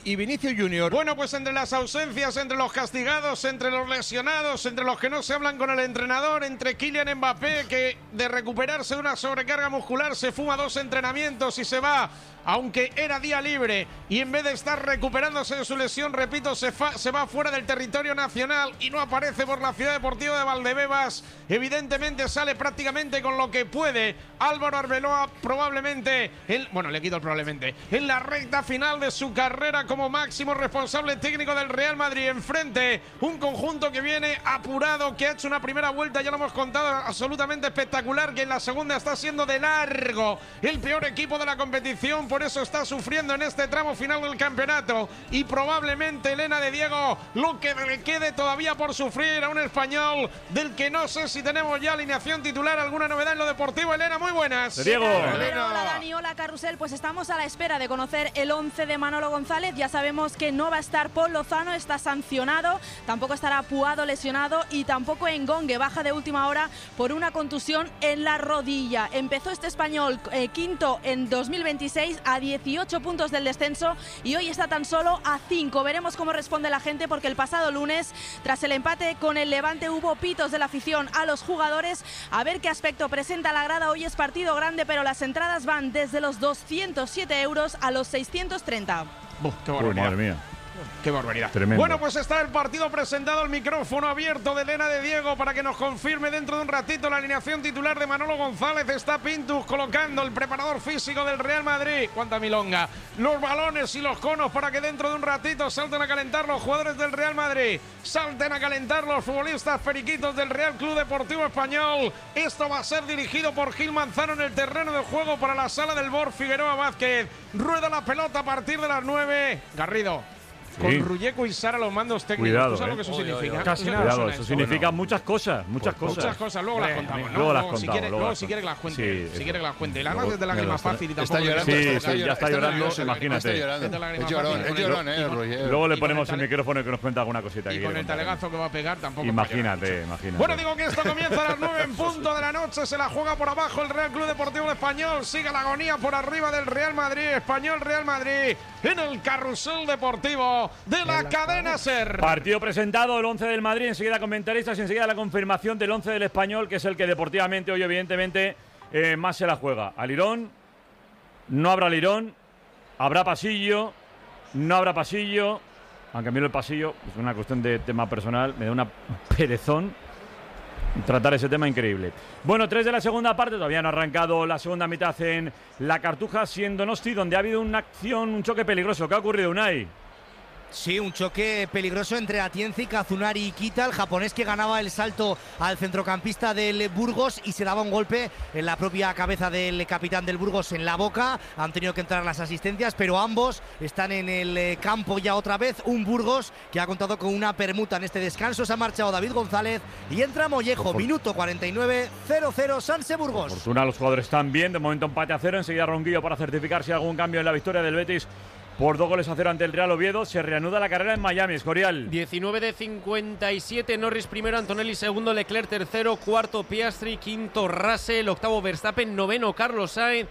y Vinicius Junior. Bueno, pues entre las ausencias, entre los castigados, entre los lesionados, entre los que no se hablan con el entrenador, entre Kylian Mbappé, que de recuperarse de una sobrecarga muscular se fuma 2 entrenamientos y se va, aunque era día libre, y en vez de estar recuperándose de su lesión, repito, se va fuera del territorio nacional y no aparece por la Ciudad Deportiva de Valdebebas. Evidentemente sale prácticamente con lo que puede Álvaro Arbeloa, probablemente, le quito el probablemente, en la recta final de su carrera como máximo responsable técnico del Real Madrid. Enfrente, un conjunto que viene apurado, que ha hecho una primera vuelta, ya lo hemos contado, absolutamente espectacular, que en la segunda está siendo de largo el peor equipo de la competición, por eso está sufriendo en este tramo final del campeonato, y probablemente Elena de Diego, lo que le quede todavía por sufrir a un español del que no sé si tenemos ya alineación titular. ¿Alguna novedad en lo deportivo? Elena, muy buenas. Diego. Hola Dani, hola Carrusel, pues estamos a la espera de conocer el 11 de Manolo González. Ya sabemos que no va a estar Paul Lozano, está sancionado, tampoco estará Puado lesionado y tampoco Engongue, baja de última hora por una contusión en la rodilla. Empezó este español quinto en 2026 a 18 puntos del descenso y hoy está tan solo a 5. Veremos cómo responde la gente, porque el pasado lunes, tras el empate con el Levante, hubo pitos de la afición a los jugadores. A ver qué aspecto presenta la grada. Hoy es partido grande, pero las entradas van desde los 207 euros a los 630. ¡Qué barbaridad! Madre mía. ¡Qué barbaridad! Tremendo. Bueno, pues está el partido presentado, el micrófono abierto de Elena de Diego para que nos confirme dentro de un ratito la alineación titular de Manolo González. Está Pintus colocando, el preparador físico del Real Madrid. ¡Cuánta milonga! Los balones y los conos para que dentro de un ratito salten a calentar los jugadores del Real Madrid. Salten a calentar los futbolistas periquitos del Real Club Deportivo Español. Esto va a ser dirigido por Gil Manzano en el terreno de juego para la sala del Bor Figueroa Vázquez. Rueda la pelota a partir de las 9. Garrido. Sí. Con Rulleco y Sara los mandos técnicos. Cuidado, ¿Tú sabes lo que eso significa? Casi nada. Cuidado, eso significa muchas cosas, muchas cosas. Luego las contamos, ¿no? Luego las contamos. Si quiere que las cuente. Sí, si quiere que las cuente. La más es de lágrimas fácil y tampoco. Está llorando. Sí, ya está llorando, imagínate. Es llorón, Luego le ponemos el micrófono y que nos cuente alguna cosita. Y con el talegazo que va a pegar tampoco. Imagínate. Bueno, digo que esto comienza a las 9 en punto de la noche. Se la juega por abajo el Real Club Deportivo Español. Sigue la agonía por arriba del Real Madrid. Español Real Madrid en el carrusel deportivo de la cadena SER. Partido presentado, el 11 del Madrid, enseguida comentaristas y enseguida la confirmación del 11 del Español, que es el que deportivamente hoy evidentemente más se la juega. Alirón, no habrá Alirón, habrá pasillo, no habrá pasillo, aunque a mí el pasillo es una cuestión de tema personal, me da una perezón tratar ese tema increíble. Bueno, 3 de la segunda parte, todavía no ha arrancado la segunda mitad en la Cartuja, siendo Donosti, donde ha habido una acción, un choque peligroso. ¿Qué ha ocurrido, Unai? Sí, un choque peligroso entre Atienza y Kazunari Ikita, el japonés que ganaba el salto al centrocampista del Burgos y se daba un golpe en la propia cabeza del capitán del Burgos en la boca. Han tenido que entrar las asistencias, pero ambos están en el campo ya otra vez. Un Burgos que ha contado con una permuta en este descanso. Se ha marchado David González y entra Mollejo. Minuto 49, 0-0 Sanse Burgos. Por fortuna los jugadores están bien, de momento empate a 0. Enseguida Ronquillo para certificar si hay algún cambio en la victoria del Betis por 2-0 ante el Real Oviedo. Se reanuda la carrera en Miami, Escorial. 19 de 57, Norris primero, Antonelli segundo, Leclerc tercero, cuarto Piastri, quinto Russell, octavo Verstappen, noveno Carlos Sainz,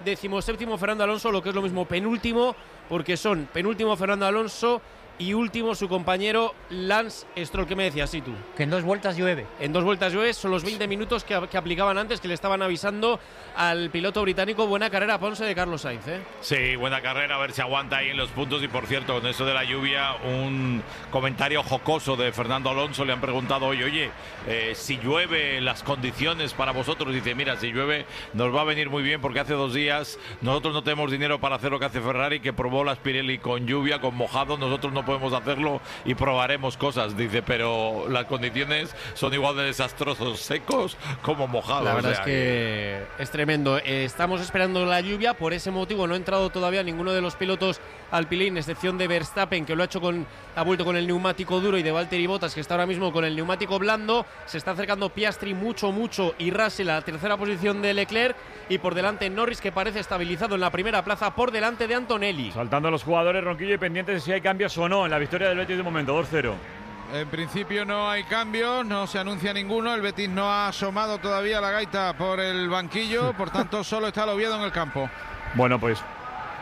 17º Fernando Alonso, lo que es lo mismo penúltimo, porque son penúltimo Fernando Alonso y último su compañero Lance Stroll. ¿Qué me decías, tú? Que en 2 vueltas llueve. En 2 vueltas llueve, son los 20 minutos que aplicaban antes, que le estaban avisando al piloto británico. Buena carrera, Ponce, de Carlos Sainz, ¿eh? Sí, buena carrera, a ver si aguanta ahí en los puntos. Y por cierto, con eso de la lluvia, un comentario jocoso de Fernando Alonso. Le han preguntado hoy, oye, si llueve, las condiciones para vosotros. Dice, mira, si llueve nos va a venir muy bien, porque hace 2 días nosotros no tenemos dinero para hacer lo que hace Ferrari, que probó las Pirelli con lluvia, con mojado. Nosotros no podemos hacerlo y probaremos cosas, dice, pero las condiciones son igual de desastrosos, secos como mojados. La verdad es que es tremendo. Estamos esperando la lluvia, por ese motivo no ha entrado todavía ninguno de los pilotos Alpine, excepción de Verstappen, que lo ha vuelto con el neumático duro, y de Valtteri Bottas, que está ahora mismo con el neumático blando. Se está acercando Piastri mucho, y Russell a la tercera posición de Leclerc, y por delante Norris, que parece estabilizado en la primera plaza, por delante de Antonelli. Saltando los jugadores, Ronquillo, y pendientes de si hay cambios o no en la victoria del Betis de momento, 2-0. En principio no hay cambios, no se anuncia ninguno. El Betis no ha asomado todavía la gaita por el banquillo, por tanto solo está el Oviedo en el campo. Bueno, pues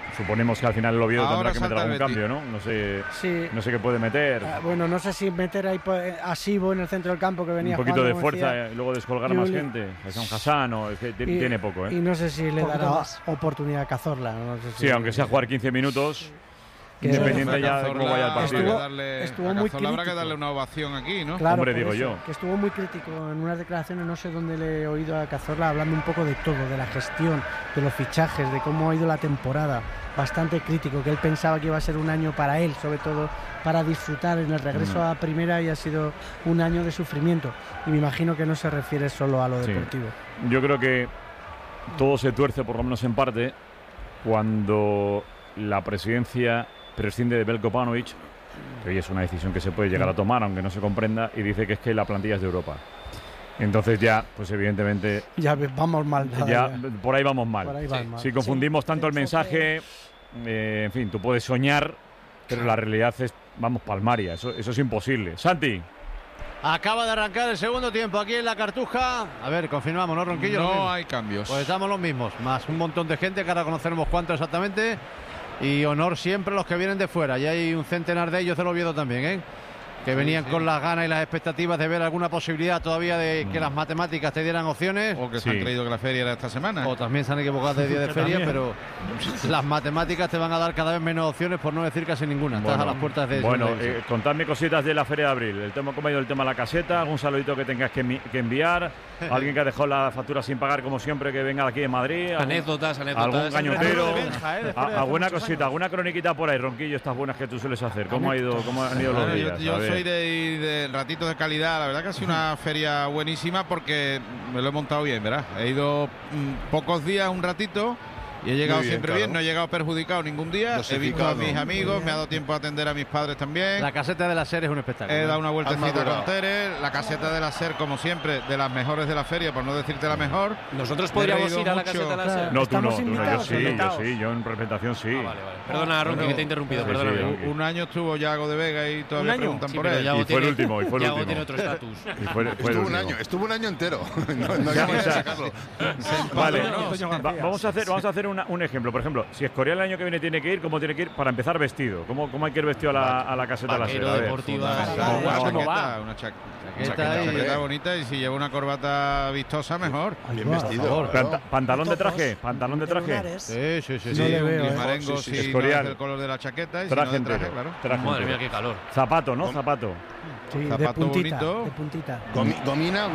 Suponemos que al final el Oviedo Ahora tendrá que meter salta algún el Betis. cambio, ¿no? No sé, Sí. no sé qué puede meter. Bueno, no sé si meter ahí a Sibo en el centro del campo que venía Un poquito jugando, de como fuerza decía, y luego descolgar a más Juli. gente. Hassan Hassan, es que y- tiene poco, Y ¿eh? no sé si le Poquito dará más. oportunidad a Cazorla. No sé Sí, si- aunque sea jugar 15 minutos, Que independiente ya de cómo vaya el partido. Estuvo a muy Cazorla habrá que crítico. darle una ovación aquí, ¿no? Claro, Hombre, por digo eso, yo. que estuvo muy crítico en unas declaraciones, no sé dónde le he oído a Cazorla hablando un poco de todo, de la gestión, de los fichajes, de cómo ha ido la temporada. Bastante crítico, que él pensaba que iba a ser un año para él, sobre todo para disfrutar en el regreso a primera, y ha sido un año de sufrimiento. Y me imagino que no se refiere solo a lo Sí. deportivo. Yo creo que todo se tuerce, por lo menos en parte, cuando la presidencia prescinde de Veljko Paunovic, que hoy es una decisión que se puede llegar a tomar, aunque no se comprenda, y dice que es que la plantilla es de Europa. Entonces ya, pues evidentemente, Vamos mal. ya por ahí vamos mal. Por ahí van mal. Si confundimos tanto el mensaje, en fin, tú puedes soñar, pero la realidad es, vamos, palmaria. Eso es imposible. Santi. Acaba de arrancar el segundo tiempo aquí en la Cartuja. A ver, confirmamos, ¿no, Ronquillo? Lo mismo. No hay cambios. Pues estamos los mismos, más un montón de gente que ahora conoceremos cuánto exactamente. Y honor siempre a los que vienen de fuera. Y hay un centenar de ellos del Oviedo también, ¿eh? Que venían con las ganas y las expectativas de ver alguna posibilidad todavía de que las matemáticas te dieran opciones. O que se han creído que la feria era esta semana. O también se han equivocado de día de feria, pero las matemáticas te van a dar cada vez menos opciones, por no decir casi ninguna. Estás a las puertas de Bueno, segunda división. contadme cositas de la Feria de Abril. El tema, ¿cómo ha ido el tema de la caseta? ¿Algún saludito que tengas que enviar? ¿Alguien que ha dejado la factura sin pagar, como siempre, que venga de aquí de Madrid? Anécdotas. ¿Algún gañotero? de Benja, después de hace ¿Alguna muchos cosita, años. alguna croniquita por ahí, Ronquillo, estas buenas que tú sueles hacer? ¿Cómo han ido los Bueno, días? yo A ver. soy de ratitos de calidad. La verdad que ha sido una feria buenísima porque me lo he montado bien, ¿verdad? He ido pocos días, un ratito, y he llegado Muy bien, siempre claro. bien. No he llegado perjudicado ningún día. He visto a Dosificado. mis amigos, me ha dado tiempo a atender a mis padres también. La caseta de la serie es un espectáculo. He dado una Has vueltecita madurado. con Tere. La caseta de la SER, como siempre, de las mejores de la feria, por no decirte la mejor. Nosotros Me he podríamos reído ir a la mucho. caseta de la Claro. SER. No, tú no, Estamos tú no, invitados, yo en representación sí. Vale. Perdona, Ronqui, que te he interrumpido, Sí, perdóname. sí, Ronqui. Un año estuvo Yago de Vega y todavía preguntan Sí, por pero él. Yago Y fue el último, y fue el Yago último. tiene otro estatus. Y fue el último. Estuvo un año entero. No hay manera de sacarlo. Vale, No, vamos a hacer un ejemplo. Por ejemplo, si Escorial el año que viene tiene que ir, ¿cómo tiene que ir? Para empezar, vestido. ¿Cómo hay que ir vestido a la caseta de la Vaquero, SER? A ver. deportiva. Una ¿Cómo chaqueta, va? una Chaqueta y- chaqueta bonita, y si lleva una corbata vistosa, mejor. Bien vestido. ¿Pantalón de traje? ¿Pantalón de traje? Sí, sí, sí. Sí, sí. le un veo, grimarengo, Sí, sí, si sí. no es Escorial. del color de la chaqueta, y si no Traje de traje, entero. claro. Traje Madre entero. mía, qué calor. Zapato, ¿no? Zapato. Sí, de Zapato puntita. bonito. De puntita. Gomina.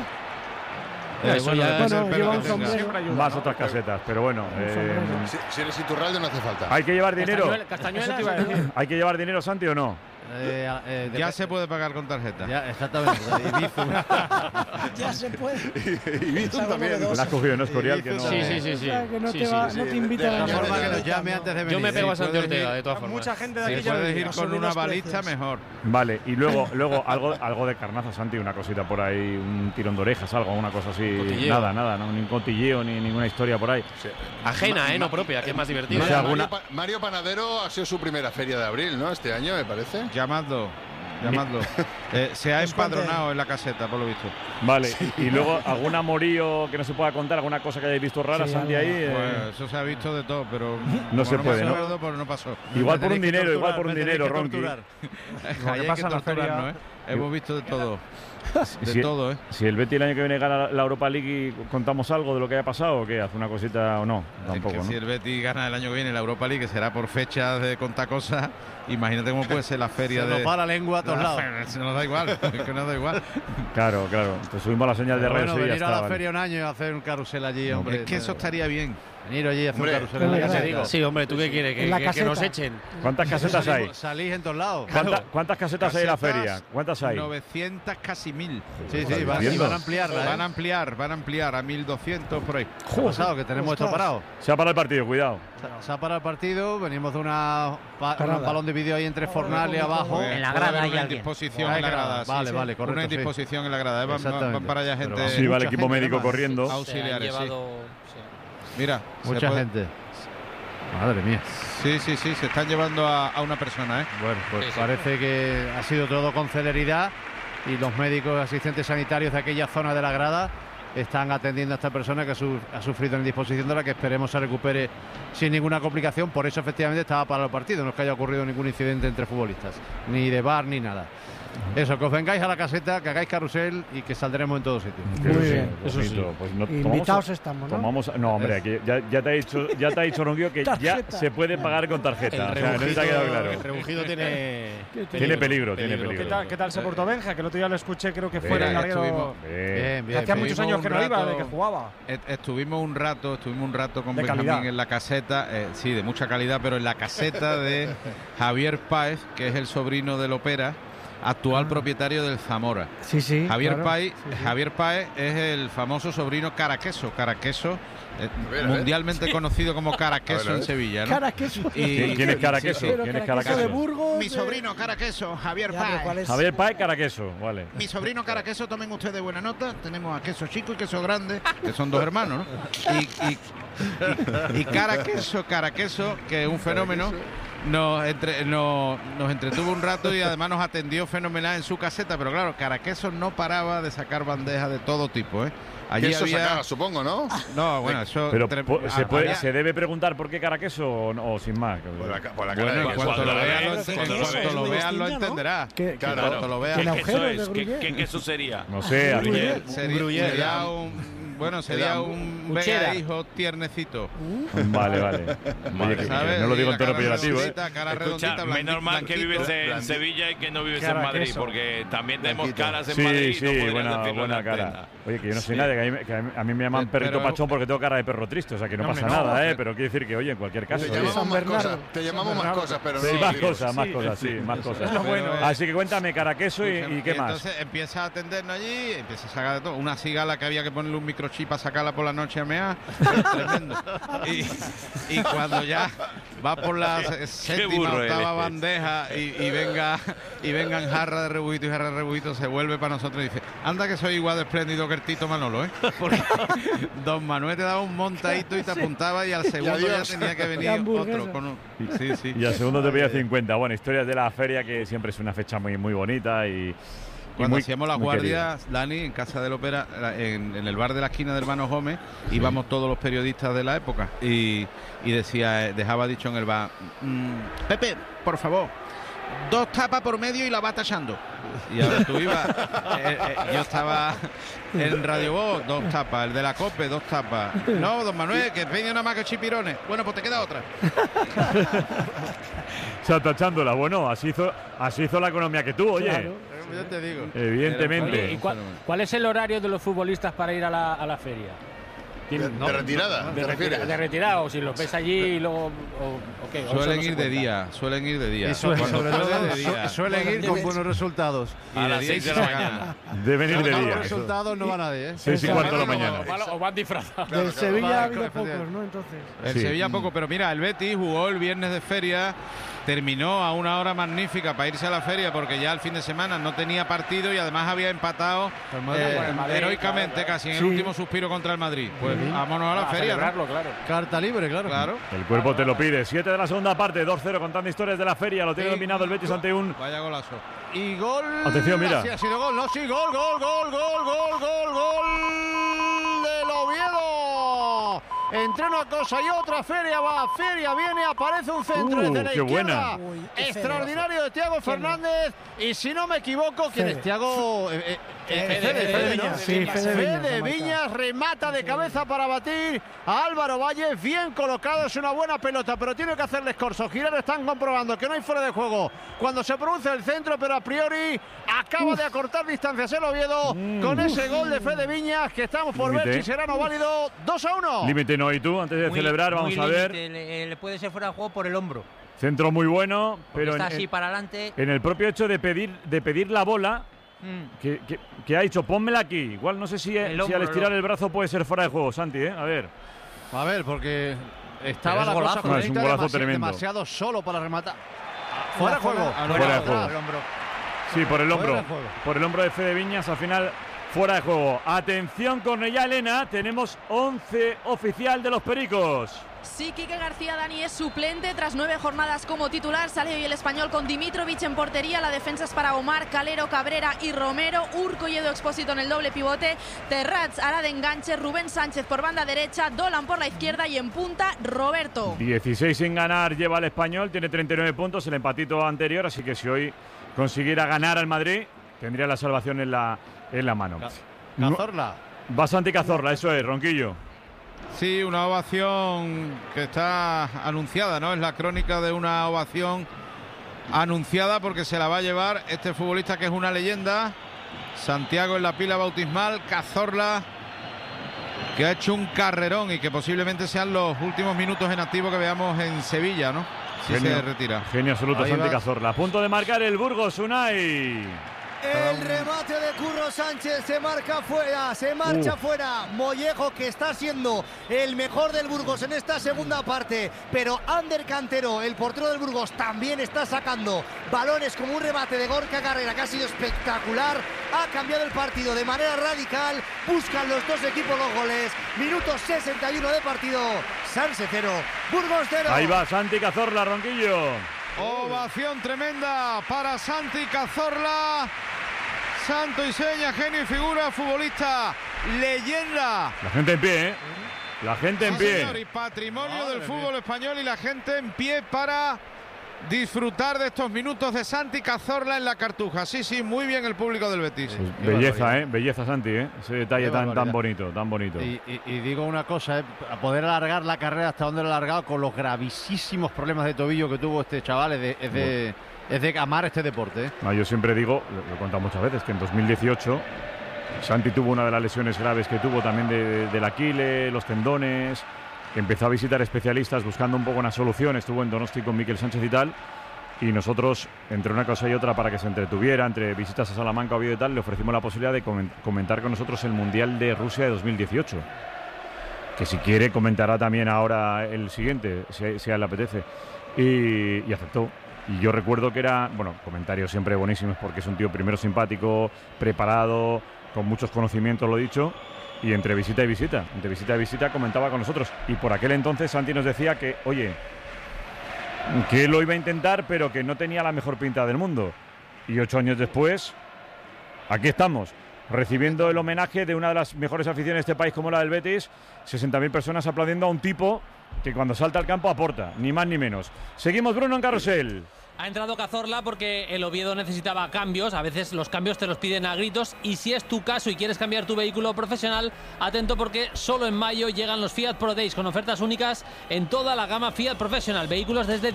Eso bueno, ya- depende del Bueno, pelo lleva que un tenga. sombrero. Más otras casetas, pero bueno. Si eres Iturralde no hace falta. ¿Hay que llevar dinero? Castañuelas. ¿Hay que llevar dinero, Santi, o no? Ya se puede pagar con tarjeta. Ya, exactamente. Ibiza. Ya se puede. Y Bizum también. La has cogido, ¿no? Escorial, que no. Sí. O sea, que no Sí, te, sí, va, sí. no te invita De a la De la forma que nos llame antes de venir. Yo me pego a Sí, Santi puedes Ortega, ir- de todas formas. Mucha gente de Si aquí ya puedes viene, ir ha con subido una los baliza, precios. mejor. Vale, y luego algo de carnaza, Santi, una cosita por ahí, un tirón de orejas, algo, una cosa así. Cotilleo. Nada, no, ni un cotilleo, ni ninguna historia por ahí. Ajena, no propia, que es más divertida. No sé, alguna- Mario Panadero ha sido su primera feria de abril, ¿no? Este año, me parece. Llamadlo. Se ha empadronado en la caseta, por lo visto. Vale, y luego algún amorío que no se pueda contar, alguna cosa que hayáis visto rara, Sí, Santi, algo. ahí. Pues eso se ha visto de todo, pero No se como puede, me ¿no? acuerdo, pues no pasó. Igual por un Me tenéis que dinero, igual torturar, por un me tenéis dinero, que Ronqui. torturar. Ahí hay que pasa en la torturarnos, feria- ¿eh? Hemos visto de todo. De Si- todo, ¿eh? Si el Betis el año que viene gana la Europa League y contamos algo de lo que haya pasado, ¿o qué? ¿Hace una cosita o no? Tampoco, Es que ¿no? si el Betis gana el año que viene la Europa League, que será por fechas de contar cosas, imagínate cómo puede ser la feria Se de... nos va la lengua a todos lados. Se nos da igual, es que nos da igual. Claro. Pues subimos la señal de Pero radio bueno, y ya venir a está. la vale. feria un año y hacer un carrusel allí, hombre. Es que eso estaría bien. Venir allí a hacer Hombre, un carrusel pero en la ya te caseta. digo. Sí, hombre, ¿tú qué quieres? En la Que nos caseta. echen. ¿Cuántas casetas hay? Salís en todos lados. ¿Cuántas casetas hay en la Casetas, feria? ¿Cuántas hay? 900, casi 1000. Sí, Joder, sí, van, y viendo. van a ampliarla. Van a ampliar a 1200 por ahí. ¿Qué ha pasado? Que tenemos esto Ostras. parado. Se ha parado el partido, cuidado. Se ha parado el partido, venimos de un Parada. balón de vídeo ahí entre Fornal y abajo. Pues En la puede grada haber hay una alguien. indisposición Hay en la grada. grada. Vale, sí. vale, correcto, Una sí. indisposición en la grada. Van Exactamente. para allá Pero gente. Sí, va el mucha equipo gente médico además. corriendo. Auxiliares, sí. Sí. Mira, se Mucha puede- gente. Madre mía. Sí, se están llevando a una persona, ¿eh? Bueno, pues Sí, sí. parece que ha sido todo con celeridad y los médicos asistentes sanitarios de aquella zona de la grada están atendiendo a esta persona que ha sufrido en disposición de la que esperemos se recupere sin ninguna complicación. Por eso efectivamente estaba para el partido, no es que haya ocurrido ningún incidente entre futbolistas, ni de bar ni nada. Eso, que os vengáis a la caseta, que hagáis carrusel y que saldremos en todos sitios. Muy bien, eso sí. Pues invitados estamos, ¿no? No, hombre, aquí ya te ha dicho Ronquillo que ya se puede pagar con tarjeta. O sea, no te ha quedado claro. El rebujido tiene peligro. ¿Qué tal se portó Benja? Que el otro día lo escuché, creo que fue en el larguero. Bien. Hacía muchos años que no iba, de que jugaba. Estuvimos un rato con Benjamín calidad. en la caseta, sí, de mucha calidad, pero en la caseta de Javier Páez, que es el sobrino del Opera, actual propietario del Zamora. Sí. Javier claro. Páez, Javier Páez es el famoso sobrino Caraqueso, mundialmente conocido como Caraqueso en Sevilla, ¿no? Caraqueso. ¿Quién es Caraqueso? ¿Quién es Caraqueso? De Burgos. Mi sobrino Caraqueso, Javier Páez. Javier Páez, Caraqueso, vale. Mi sobrino Caraqueso, tomen ustedes buena nota. Tenemos a Queso Chico y Queso Grande, que son dos hermanos, ¿no? Y Caraqueso, que es un fenómeno, nos entretuvo un rato y además nos atendió fenomenal en su caseta. Pero claro, Caraqueso no paraba de sacar bandejas de todo tipo, ¿eh? Allí eso había... sacaba, supongo, ¿no? No, bueno, eso... Pero ¿se debe preguntar por qué Caraqueso o sin más? Por la cara de en queso. cuanto lo veas lo entenderás. Claro. Lo veas. ¿Qué queso es? ¿Qué queso sería? No sé, sería un vea hijo tiernecito. Vale. Oye, que no lo digo en tono peyorativo, ¿eh? Escucha, menos mal que vives en Sevilla y que no vives en Madrid, porque también tenemos caras en Sí, Madrid. buena cara. Oye, que yo no soy nadie, que a mí me llaman perrito pachón porque tengo cara de perro triste, o sea que no pasa nada, ¿eh? Pero quiero decir que, oye, en cualquier caso... Te llamamos más cosas, pero no... Sí, más cosas. Así que cuéntame, Caraqueso y qué más. Entonces empieza a atendernos allí, empieza a sacar de todo. Una cigala que había que ponerle un microchip a sacarla por la noche a mear, tremendo. Y cuando ya va por la séptima, octava bandeja y vengan jarra de rebujito, se vuelve para nosotros y dice, anda que soy igual de espléndido que el Tito Manolo, ¿eh? Porque Don Manuel te daba un montadito y te apuntaba y al segundo ya tenía que venir otro con un... Sí. Y al segundo te pedía 50. Bueno, historias de la feria, que siempre es una fecha muy bonita y... Cuando hacíamos las guardias, Dani, en Casa del Ópera, en el bar de la esquina de Hermanos Gómez, íbamos todos los periodistas de la época y dejaba dicho en el bar, Pepe, por favor, 2 tapas por medio y la va tachando. Y ahora tú ibas, yo estaba en Radio Voz, 2 tapas, el de la COPE, 2 tapas. No, don Manuel, que peña nada más que chipirones. Bueno, pues te queda otra. O sea, tachándola. Bueno, así hizo la economía que tú, oye. Claro. Yo te digo. Evidentemente. ¿Y cuál es el horario de los futbolistas para ir a la feria? ¿De retirada? De retirada, o si los ves allí y luego... ¿o qué? Suelen ir de día. Suelen ir con buenos resultados. A las 6 de la mañana. Deben ir de Con día. los resultados no va nadie, ¿eh? 6:15 de la mañana. O van disfrazados. Del Sevilla ha habido pocos, ¿no? Entonces. El Sevilla poco, pero mira, el Betis jugó el viernes de feria, terminó a una hora magnífica para irse a la feria porque ya el fin de semana no tenía partido y además había empatado heroicamente, casi en el último suspiro contra el Madrid. Pues vámonos a la feria. Celebrarlo, claro. Carta libre, claro. El cuerpo te lo pide. 7 de la segunda parte, 2-0 contando historias de la feria. Lo tiene dominado el Betis ante un... Vaya golazo. Y gol. Atención, mira. Sí, ha sido gol, no, sí, gol del Oviedo. Entre una cosa y otra, feria viene, aparece un centro desde la qué izquierda. buena. Extraordinario de Thiago Fernández. Y si no me equivoco, ¿quién es Thiago? Fede Viñas remata de cabeza para batir a Álvaro Valle, bien colocado, es una buena pelota, pero tiene que hacerle escorzo. Girar están comprobando que no hay fuera de juego cuando se produce el centro, pero a priori acaba de acortar distancias el Oviedo con ese gol de Fede Viñas, que estamos por ver si será no válido. 2-1. Límite no, y tú, antes de celebrar, vamos a ver. Le puede ser fuera de juego por el hombro. Centro muy bueno, pero está así para adelante. En el propio hecho de pedir la bola, que ha dicho, pónmela aquí. Igual no sé si al estirar el brazo puede ser fuera de juego, Santi, ¿eh? A ver, porque estaba la cosa es un golazo tremendo. demasiado solo para rematar. Fuera de juego. Fuera de juego. Sí, por el hombro. Por el hombro de Fede Viñas, al final Fuera de juego. Atención, Cornellá Elena. Tenemos 11 oficial de los Pericos. Sí, Quique García, Dani, es suplente tras 9 jornadas como titular. Sale hoy el español con Dimitrovic en portería. La defensa es para Omar, Calero, Cabrera y Romero. Urco y Edu Expósito en el doble pivote. Terrats hará de enganche. Rubén Sánchez por banda derecha. Dolan por la izquierda y en punta Roberto. 16 sin ganar lleva el español. Tiene 39 puntos, el empatito anterior. Así que si hoy consiguiera ganar al Madrid, tendría la salvación en la mano. Cazorla. Va Santi Cazorla, eso es, Ronquillo. Sí, una ovación que está anunciada, ¿no? Es la crónica de una ovación anunciada porque se la va a llevar este futbolista que es una leyenda. Santiago en la pila bautismal, Cazorla, que ha hecho un carrerón y que posiblemente sean los últimos minutos en activo que veamos en Sevilla, ¿no? Si se retira. Genio absoluto, Ahí Santi va. Cazorla. A punto de marcar el Burgos, Unai. El remate de Curro Sánchez se marca fuera, se marcha fuera. Mollejo, que está siendo el mejor del Burgos en esta segunda parte, pero Ander Cantero, el portero del Burgos, también está sacando balones como un remate de Gorka Carrera que ha sido espectacular. Ha cambiado el partido de manera radical. Buscan los dos equipos los goles. Minuto 61 de partido. Sanse 0, Burgos 0. Ahí va Santi Cazorla, Ronquillo. Ovación tremenda para Santi Cazorla. Santo y seña, genio y figura, futbolista, leyenda. La gente en pie, ¿eh? La gente en pie. Señor, y patrimonio del fútbol español y la gente en pie para disfrutar de estos minutos de Santi Cazorla en la Cartuja. Sí, muy bien el público del Betis. Pues belleza, belleza, Santi, ese detalle tan bonito, tan bonito. Y digo una cosa, a poder alargar la carrera hasta donde lo ha alargado con los gravísimos problemas de tobillo que tuvo este chaval, es de amar este deporte. No, yo siempre digo, lo he contado muchas veces, que en 2018 Santi tuvo una de las lesiones graves que tuvo también del Aquiles, los tendones, que empezó a visitar especialistas buscando un poco una solución, estuvo en Donosti con Miquel Sánchez y tal, y nosotros, entre una cosa y otra, para que se entretuviera, entre visitas a Salamanca, Oviedo y tal, le ofrecimos la posibilidad de comentar con nosotros el Mundial de Rusia de 2018, que si quiere comentará también ahora el siguiente, si a él le apetece, y aceptó. Y yo recuerdo que era, comentarios siempre buenísimos porque es un tío primero simpático, preparado, con muchos conocimientos, lo dicho, y entre visita y visita comentaba con nosotros. Y por aquel entonces Santi nos decía que, oye, que él lo iba a intentar, pero que no tenía la mejor pinta del mundo. Y 8 años después, aquí estamos, recibiendo el homenaje de una de las mejores aficiones de este país como la del Betis, 60.000 personas aplaudiendo a un tipo que cuando salta al campo aporta, ni más ni menos. Seguimos, Bruno, en Carrusel. Ha entrado Cazorla porque el Oviedo necesitaba cambios. A veces los cambios te los piden a gritos. Y si es tu caso y quieres cambiar tu vehículo profesional, atento porque solo en mayo llegan los Fiat Pro Days con ofertas únicas en toda la gama Fiat Professional. Vehículos desde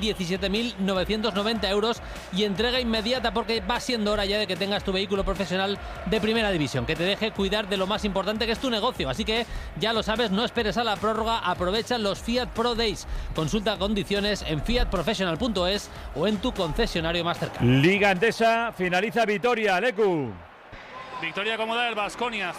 17.990 euros y entrega inmediata porque va siendo hora ya de que tengas tu vehículo profesional de primera división, que te deje cuidar de lo más importante que es tu negocio. Así que ya lo sabes, no esperes a la prórroga, aprovecha los Fiat Pro Days. Consulta condiciones en fiatprofessional.es o en tu concesionario más cercano. Liga Endesa, finaliza Vitoria, Lecu. Victoria cómoda del Baskonia,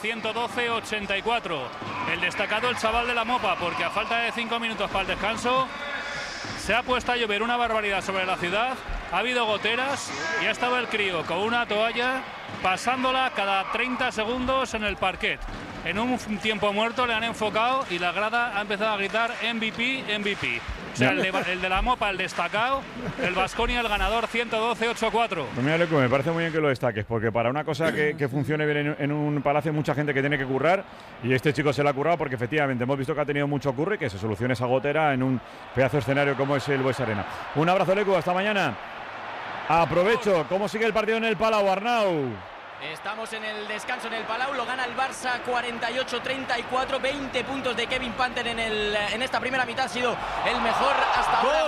112-84. El destacado, el chaval de la Mopa, porque a falta de 5 minutos para el descanso se ha puesto a llover una barbaridad sobre la ciudad. Ha habido goteras y ha estado el crío con una toalla pasándola cada 30 segundos en el parquet. En un tiempo muerto le han enfocado y la grada ha empezado a gritar MVP, MVP. O sea, el de la Mopa, el destacado, el Baskonia, el ganador, 112-84. Pues mira, Lecu, me parece muy bien que lo destaques, porque para una cosa que funcione bien en un palacio hay mucha gente que tiene que currar, y este chico se lo ha currado porque efectivamente hemos visto que ha tenido mucho curre, que se solucione esa gotera en un pedazo de escenario como es el Bues Arena. Un abrazo, Lecu, hasta mañana. Aprovecho, ¿cómo sigue el partido en el Palau, Arnau? Estamos en el descanso en el Palau, lo gana el Barça 48-34, 20 puntos de Kevin Panther en esta primera mitad, ha sido el mejor hasta ahora.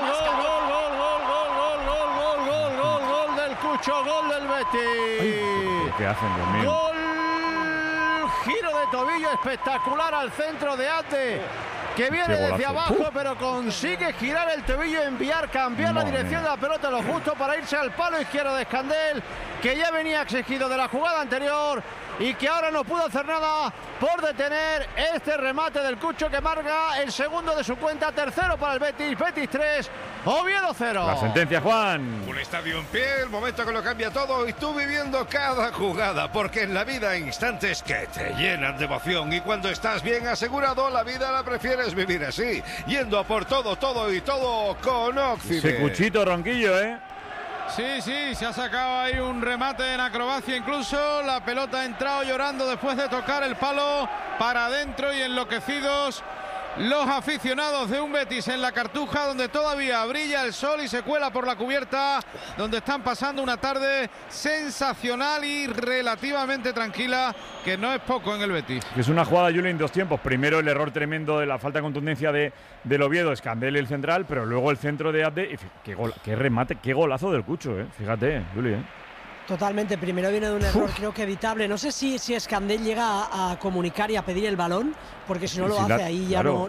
Gol del Cucho, gol del Betis. ¿Qué hacen, Dios mío? Gol, giro de tobillo espectacular al centro de Ate, que viene desde abajo, pero consigue girar el tobillo, cambiar la dirección de la pelota, lo justo para irse al palo izquierdo de Escandel, que ya venía exigido de la jugada anterior y que ahora no pudo hacer nada por detener este remate del Cucho, que marca el segundo de su cuenta, tercero para el Betis. Betis 3, Oviedo 0. La sentencia, Juan. Un estadio en pie, el momento que lo cambia todo y tú viviendo cada jugada, porque en la vida hay instantes que te llenan de emoción y cuando estás bien asegurado, la vida la prefieres vivir así, yendo a por todo, todo y todo con Oxibet. Ese Cuchito Ronquillo, Sí, se ha sacado ahí un remate en acrobacia incluso. La pelota ha entrado llorando después de tocar el palo para adentro y enloquecidos los aficionados de un Betis en la Cartuja, donde todavía brilla el sol y se cuela por la cubierta, donde están pasando una tarde sensacional y relativamente tranquila, que no es poco en el Betis. Es una jugada, Juli, en dos tiempos. Primero el error tremendo de la falta de contundencia del Oviedo, Escandel el central, pero luego el centro de Abde. Y qué remate, qué golazo del Cucho, fíjate, Juli. Totalmente, primero viene de un error creo que evitable. No sé si Escandel llega a comunicar y a pedir el balón, porque si no lo hace ahí ya no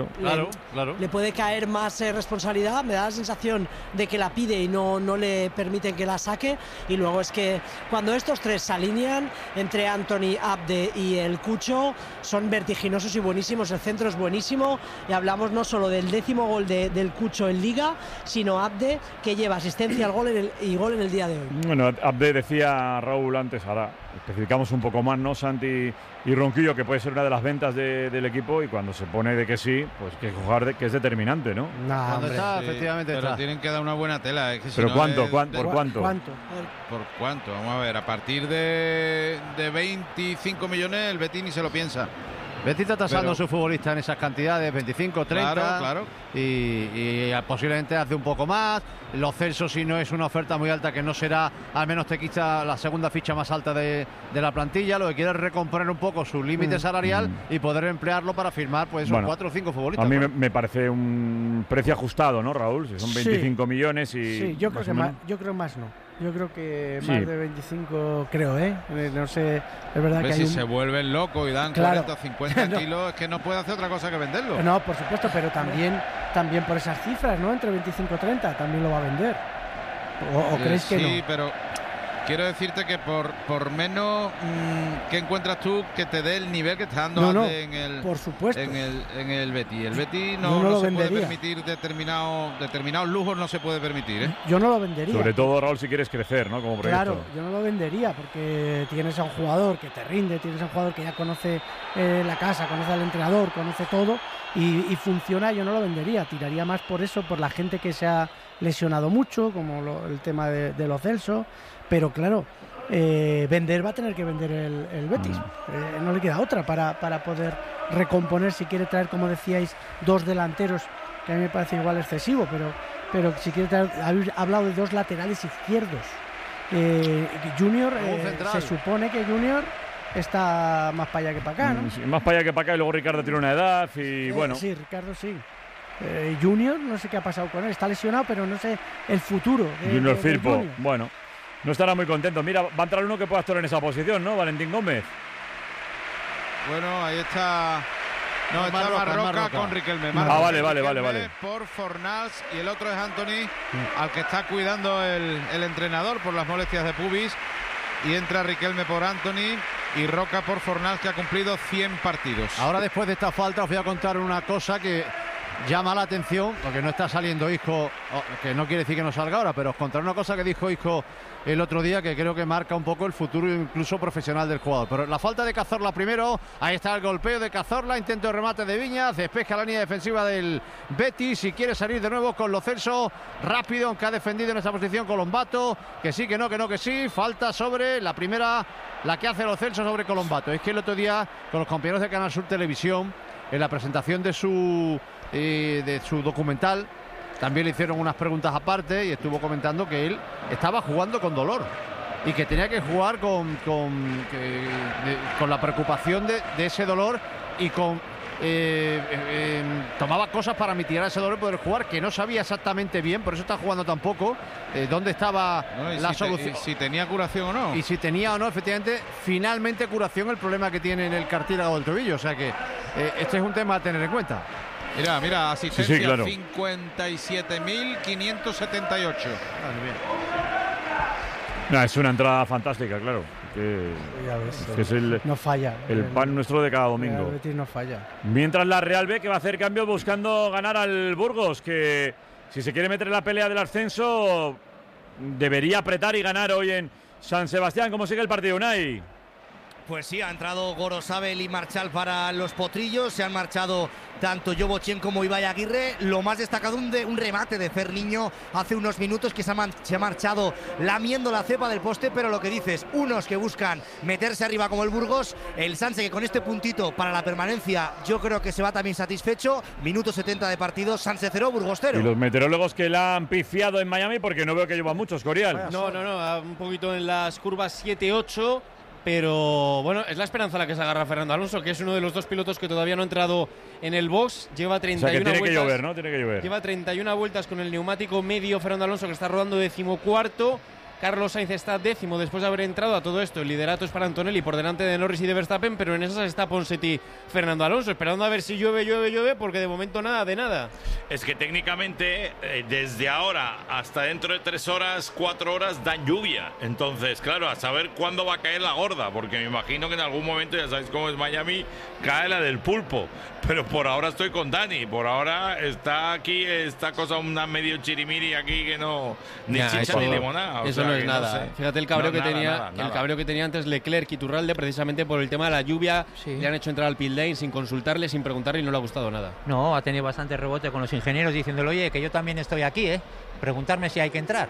le puede caer más responsabilidad. Me da la sensación de que la pide y no le permiten que la saque. Y luego es que cuando estos tres se alinean entre Anthony, Abde y el Cucho, son vertiginosos y buenísimos. El centro es buenísimo y hablamos no solo del 10º gol del Cucho en Liga, sino Abde, que lleva asistencia al gol y gol en el día de hoy. Bueno, Abde decía Raúl antes, ahora especificamos un poco más, ¿no? Santi y Ronquillo, que puede ser una de las ventas del equipo, y cuando se pone de que sí, pues que jugar que es determinante, ¿no? Cuando está, efectivamente pero está. tienen que dar una buena tela. Es que si ¿pero no cuánto? ¿Por cuánto? ¿Por cuánto? Vamos a ver, a partir de 25 millones el Betis ni se lo piensa. Betis está tasando a su futbolista en esas cantidades, 25, 30. Claro. Y posiblemente hace un poco más. Lo Celso, si no es una oferta muy alta, que no será, al menos te quita la segunda ficha más alta de la plantilla. Lo que quiere es recomponer un poco su límite salarial y poder emplearlo para firmar pues esos 4 o 5 futbolistas. A mí me parece un precio ajustado, ¿no, Raúl? Si son 25 millones y... Sí, yo creo más no. Yo creo que más de 25, creo, no sé, es verdad que si se vuelven locos y dan 40 o 50 kilos, es que no puede hacer otra cosa que venderlo. No, por supuesto, pero también por esas cifras, ¿no? Entre 25 y 30, también lo va a vender. ¿O crees que no? Sí, pero quiero decirte que por menos que encuentras tú que te dé el nivel que está dando en el, por supuesto, en el Betis. El Betis no se puede permitir determinados lujos, no se puede permitir. Yo no lo vendería. Sobre todo, Raúl, si quieres crecer, ¿no? Como proyecto. Claro, yo no lo vendería porque tienes a un jugador que te rinde, tienes a un jugador que ya conoce la casa, conoce al entrenador, conoce todo y funciona. Yo no lo vendería, tiraría más por eso, por la gente que se ha lesionado mucho, como el tema de Lo Celso. Pero claro, vender va a tener que vender el Betis. No le queda otra para poder recomponer, si quiere traer, como decíais, 2 delanteros, que a mí me parece igual excesivo, pero si quiere traer, habéis hablado de 2 laterales izquierdos. Junior, se supone que Junior está más para allá que para acá, ¿no? Sí, más para allá que para acá, y luego Ricardo tiene una edad y bueno. Sí, Ricardo sí. Junior, no sé qué ha pasado con él, está lesionado, pero no sé el futuro. Junior Firpo, bueno. No estará muy contento. Mira, va a entrar uno que pueda estar en esa posición, ¿no? Valentín Gómez. Bueno, ahí está. No, está Marroca con Riquelme. Vale. Por Fornals, y el otro es Anthony, al que está cuidando el entrenador por las molestias de pubis. Y entra Riquelme por Anthony y Roca por Fornals, que ha cumplido 100 partidos. Ahora, después de esta falta, os voy a contar una cosa que llama la atención, porque no está saliendo Isco, que no quiere decir que no salga ahora, pero os contaré una cosa que dijo Isco el otro día, que creo que marca un poco el futuro incluso profesional del jugador. Pero la falta de Cazorla primero, ahí está el golpeo de Cazorla, intento de remate de Viñas, despeja la línea defensiva del Betis y quiere salir de nuevo con Lo Celso, rápido, aunque ha defendido en esa posición Colombato, que sí, que no, que sí, falta sobre la primera, la que hace Lo Celso sobre Colombato. Es que el otro día, con los compañeros de Canal Sur Televisión, en la presentación de su documental, también le hicieron unas preguntas aparte y estuvo comentando que él estaba jugando con dolor y que tenía que jugar con la preocupación de ese dolor y tomaba cosas para mitigar ese dolor y poder jugar, que no sabía exactamente bien, por eso está jugando tan poco, dónde estaba la solución. Si tenía curación o no. Y si tenía o no, efectivamente, finalmente curación el problema que tiene en el cartílago del tobillo. O sea que este es un tema a tener en cuenta. Mira, asistencia, sí, claro. 57.578. No, es una entrada fantástica, claro. que es el, no falla. El pan nuestro de cada domingo. El Betis no falla. Mientras la Real B, que va a hacer cambio buscando ganar al Burgos, que si se quiere meter en la pelea del ascenso, debería apretar y ganar hoy en San Sebastián. ¿Cómo sigue el partido, Unai? Pues sí, ha entrado Gorosabel y Marchal para los potrillos. Se han marchado tanto Yobo Chen como Ibai Aguirre. Lo más destacado, un remate de Fer Niño hace unos minutos que se ha marchado lamiendo la cepa del poste. Pero lo que dices, unos que buscan meterse arriba como el Burgos. El Sanse, que con este puntito para la permanencia yo creo que se va también satisfecho. Minuto 70 de partido, Sanse 0, Burgos 0. Y los meteorólogos que la han pifiado en Miami, porque no veo que lleva muchos, Corial. No, un poquito en las curvas 7-8. Pero bueno, es la esperanza a la que se agarra Fernando Alonso, que es uno de los dos pilotos que todavía no ha entrado en el box. Lleva 31 o sea, que tiene vueltas. Que llover, ¿no? Tiene que llover. Lleva 31 vueltas con el neumático medio Fernando Alonso, que está rodando 14º. Carlos Sainz está 10º después de haber entrado a todo esto. El liderato es para Antonelli por delante de Norris y de Verstappen, pero en esas está Ponseti Fernando Alonso, esperando a ver si llueve, porque de momento nada de nada. Es que técnicamente desde ahora hasta dentro de 3 horas, 4 horas dan lluvia. Entonces, claro, a saber cuándo va a caer la gorda, porque me imagino que en algún momento, ya sabéis cómo es Miami, cae la del pulpo. Pero por ahora estoy con Dani, por ahora está aquí esta cosa, una medio chirimiri aquí que no, ni chicha ni limonada. Eso no es nada. No sé. Fíjate el cabreo que tenía antes Leclerc y Iturralde, precisamente por el tema de la lluvia. Sí. Le han hecho entrar al pit lane sin consultarle, sin preguntarle, y no le ha gustado nada. No, ha tenido bastante rebote con los ingenieros diciéndole, oye, que yo también estoy aquí, preguntarme si hay que entrar.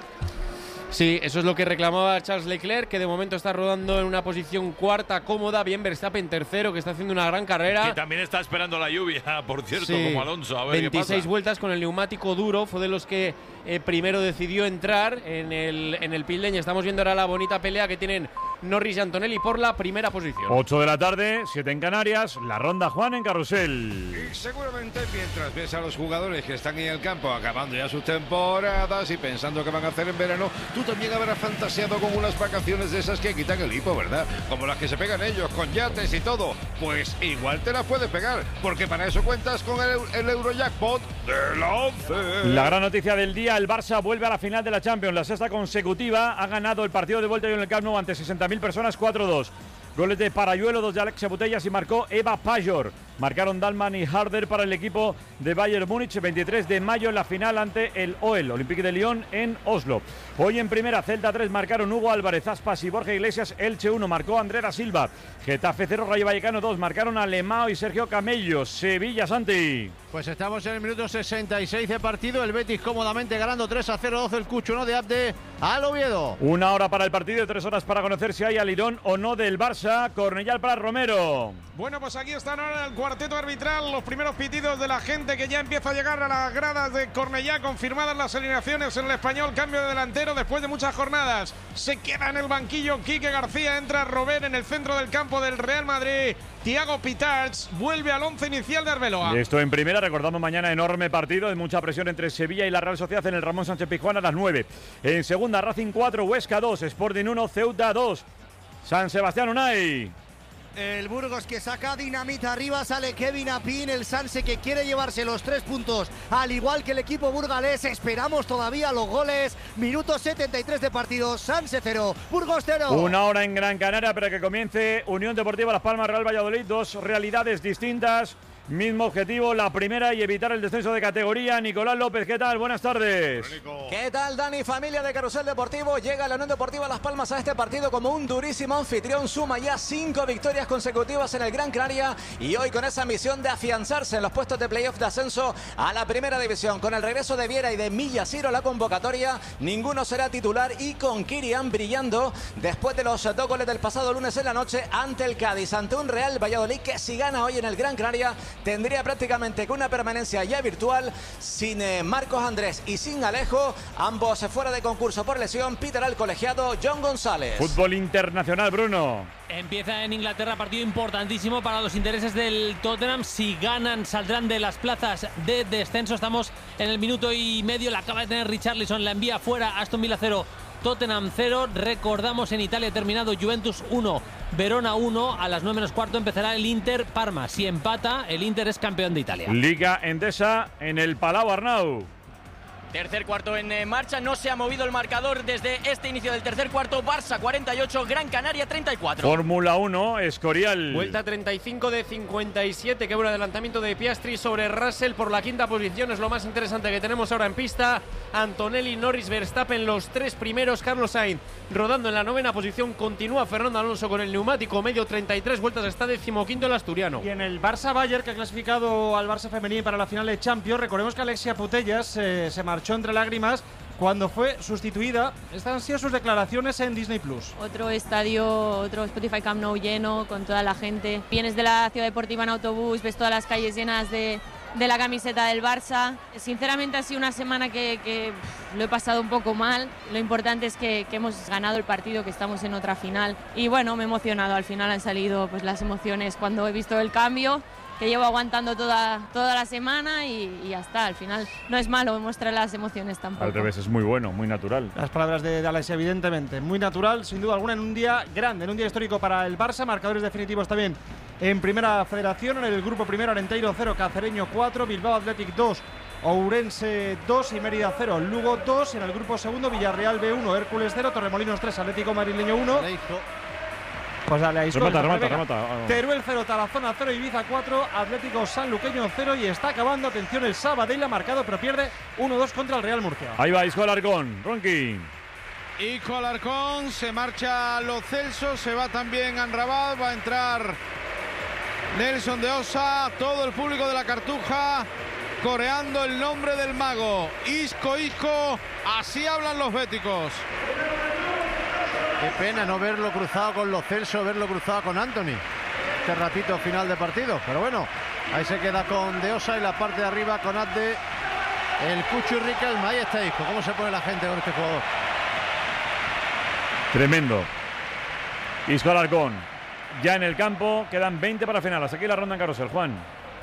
Sí, eso es lo que reclamaba Charles Leclerc, que de momento está rodando en una posición cuarta cómoda. Bien Verstappen tercero, que está haciendo una gran carrera. Que también está esperando la lluvia, por cierto, sí, como Alonso. A ver 26 qué pasa. Vueltas con el neumático duro. Fue de los que primero decidió entrar en el pit lane. Estamos viendo ahora la bonita pelea que tienen Norris y Antonelli por la primera posición. 8 de la tarde, 7 en Canarias. La ronda Juan en Carrusel. Y seguramente mientras ves a los jugadores que están en el campo acabando ya sus temporadas y pensando qué van a hacer en verano, tú también habrás fantaseado con unas vacaciones de esas que quitan el hipo, ¿verdad? Como las que se pegan ellos, con yates y todo. Pues igual te las puedes pegar, porque para eso cuentas con el Eurojackpot de la 11. La gran noticia del día, el Barça vuelve a la final de la Champions, la sexta consecutiva. Ha ganado el partido de vuelta en el Camp Nou ante 60.000 personas, 4-2. Goles de Parayuelo, 2 de Alexia Putellas y marcó Eva Pajor. Marcaron Dalman y Harder para el equipo de Bayern Múnich. 23 de mayo en la final ante el OEL, Olympique de Lyon, en Oslo. Hoy en primera, Celta 3 marcaron Hugo Álvarez, Aspas y Borja Iglesias. Elche 1 marcó Andrés da Silva. Getafe 0, Rayo Vallecano 2 marcaron Alemão y Sergio Camello. Sevilla, Santi. Pues estamos en el minuto 66 de partido. El Betis cómodamente ganando 3-0, 12 el Cucho, ¿no? De Abde al Oviedo. 1 hora para el partido, 3 horas para conocer si hay alirón o no del Barça. Cornellá para Romero. Bueno, pues aquí están ahora el cuarteto arbitral, los primeros pitidos de la gente que ya empieza a llegar a las gradas de Cornellá, confirmadas las alineaciones en el Español, cambio de delantero después de muchas jornadas. Se queda en el banquillo Quique García, entra Robert en el centro del campo del Real Madrid. Thiago Pitarch vuelve al 11 inicial de Arbeloa. Y esto en primera, recordamos mañana enorme partido de mucha presión entre Sevilla y la Real Sociedad en el Ramón Sánchez Pizjuán a las 9. En segunda, Racing 4, Huesca 2, Sporting 1, Ceuta 2. San Sebastián, Unai. El Burgos que saca dinamita arriba, sale Kevin Apin, el Sanse que quiere llevarse los 3 puntos, al igual que el equipo burgalés. Esperamos todavía los goles. Minuto 73 de partido, Sanse 0, Burgos 0. 1 hora en Gran Canaria para que comience Unión Deportiva Las Palmas, Real Valladolid. 2 realidades distintas. Mismo objetivo, la primera, y evitar el descenso de categoría. Nicolás López, ¿qué tal? Buenas tardes. ¿Qué tal, Dani? Familia de Carrusel Deportivo. Llega la Unión Deportiva Las Palmas a este partido como un durísimo anfitrión. Suma ya 5 victorias consecutivas en el Gran Canaria y hoy con esa misión de afianzarse en los puestos de playoff de ascenso a la primera división. Con el regreso de Viera y de Millasiro a la convocatoria, ninguno será titular, y con Kirian brillando después de los 2 goles del pasado lunes en la noche ante el Cádiz, ante un Real Valladolid que si gana hoy en el Gran Canaria tendría prácticamente que una permanencia ya virtual, sin Marcos Andrés y sin Alejo, ambos fuera de concurso por lesión. Peter al colegiado John González. Fútbol internacional, Bruno. Empieza en Inglaterra, partido importantísimo para los intereses del Tottenham. Si ganan, saldrán de las plazas de descenso. Estamos en el minuto y medio, la acaba de tener Richarlison, la envía fuera. Aston Villa 0, Tottenham 0. Recordamos, en Italia terminado Juventus 1, Verona 1. A las 9 menos cuarto empezará el Inter Parma. Si empata, el Inter es campeón de Italia. Liga Endesa en el Palau, Arnau. Tercer cuarto en marcha, no se ha movido el marcador desde este inicio del tercer cuarto. Barça 48, Gran Canaria 34. Fórmula 1, Escorial. Vuelta 35 de 57, qué buen adelantamiento de Piastri sobre Russell por la quinta posición, es lo más interesante que tenemos ahora en pista. Antonelli, Norris, Verstappen, los tres primeros. Carlos Sainz rodando en la novena posición, continúa Fernando Alonso con el neumático medio, 33 vueltas, está 15º el asturiano. Y en el Barça-Bayern, que ha clasificado al Barça femenino para la final de Champions, recordemos que Alexia Putellas se marchó entre lágrimas cuando fue sustituida. Estas han sido sus declaraciones en Disney Plus. Otro estadio, otro Spotify Camp Nou lleno, con toda la gente. Vienes de la ciudad deportiva en autobús, ves todas las calles llenas de la camiseta del Barça. Sinceramente ha sido una semana que lo he pasado un poco mal. Lo importante es que hemos ganado el partido, que estamos en otra final. Y bueno, me he emocionado. Al final han salido pues las emociones cuando he visto el cambio, que llevo aguantando toda la semana y ya está. Al final no es malo mostrar las emociones tampoco. Al revés, es muy bueno, muy natural. Las palabras de Alex, evidentemente, muy natural, sin duda alguna, en un día grande, en un día histórico para el Barça. Marcadores definitivos también en Primera Federación. En el grupo primero, Arenteiro 0, Cacereño 4, Bilbao Athletic 2, Ourense 2 y Mérida 0, Lugo 2. En el grupo segundo, Villarreal B1, Hércules 0, Torremolinos 3, Atlético Madrileño 1. Pues dale ahí. Remata. Teruel 0, Tarazona 0, Ibiza 4, Atlético Sanluqueño 0 y está acabando, atención, el Sabadell ha marcado pero pierde 1-2 contra el Real Murcia. Ahí va Isco Alarcón, Ronqui. Isco Alarcón, se marcha Lo Celso, se va también Anrabat, va a entrar Nelson de Osa, todo el público de la Cartuja coreando el nombre del mago. Isco, Isco, así hablan los béticos. Qué pena no verlo cruzado con Lo Celso, verlo cruzado con Anthony. Este ratito final de partido. Pero bueno, ahí se queda con De Osa y la parte de arriba con Abde, el Cucho y Riquelme. Ahí está Isco. ¿Cómo se pone la gente con este jugador? Tremendo. Isco Alarcón. Ya en el campo, quedan 20 para final. Hasta aquí la ronda en carrusel, Juan.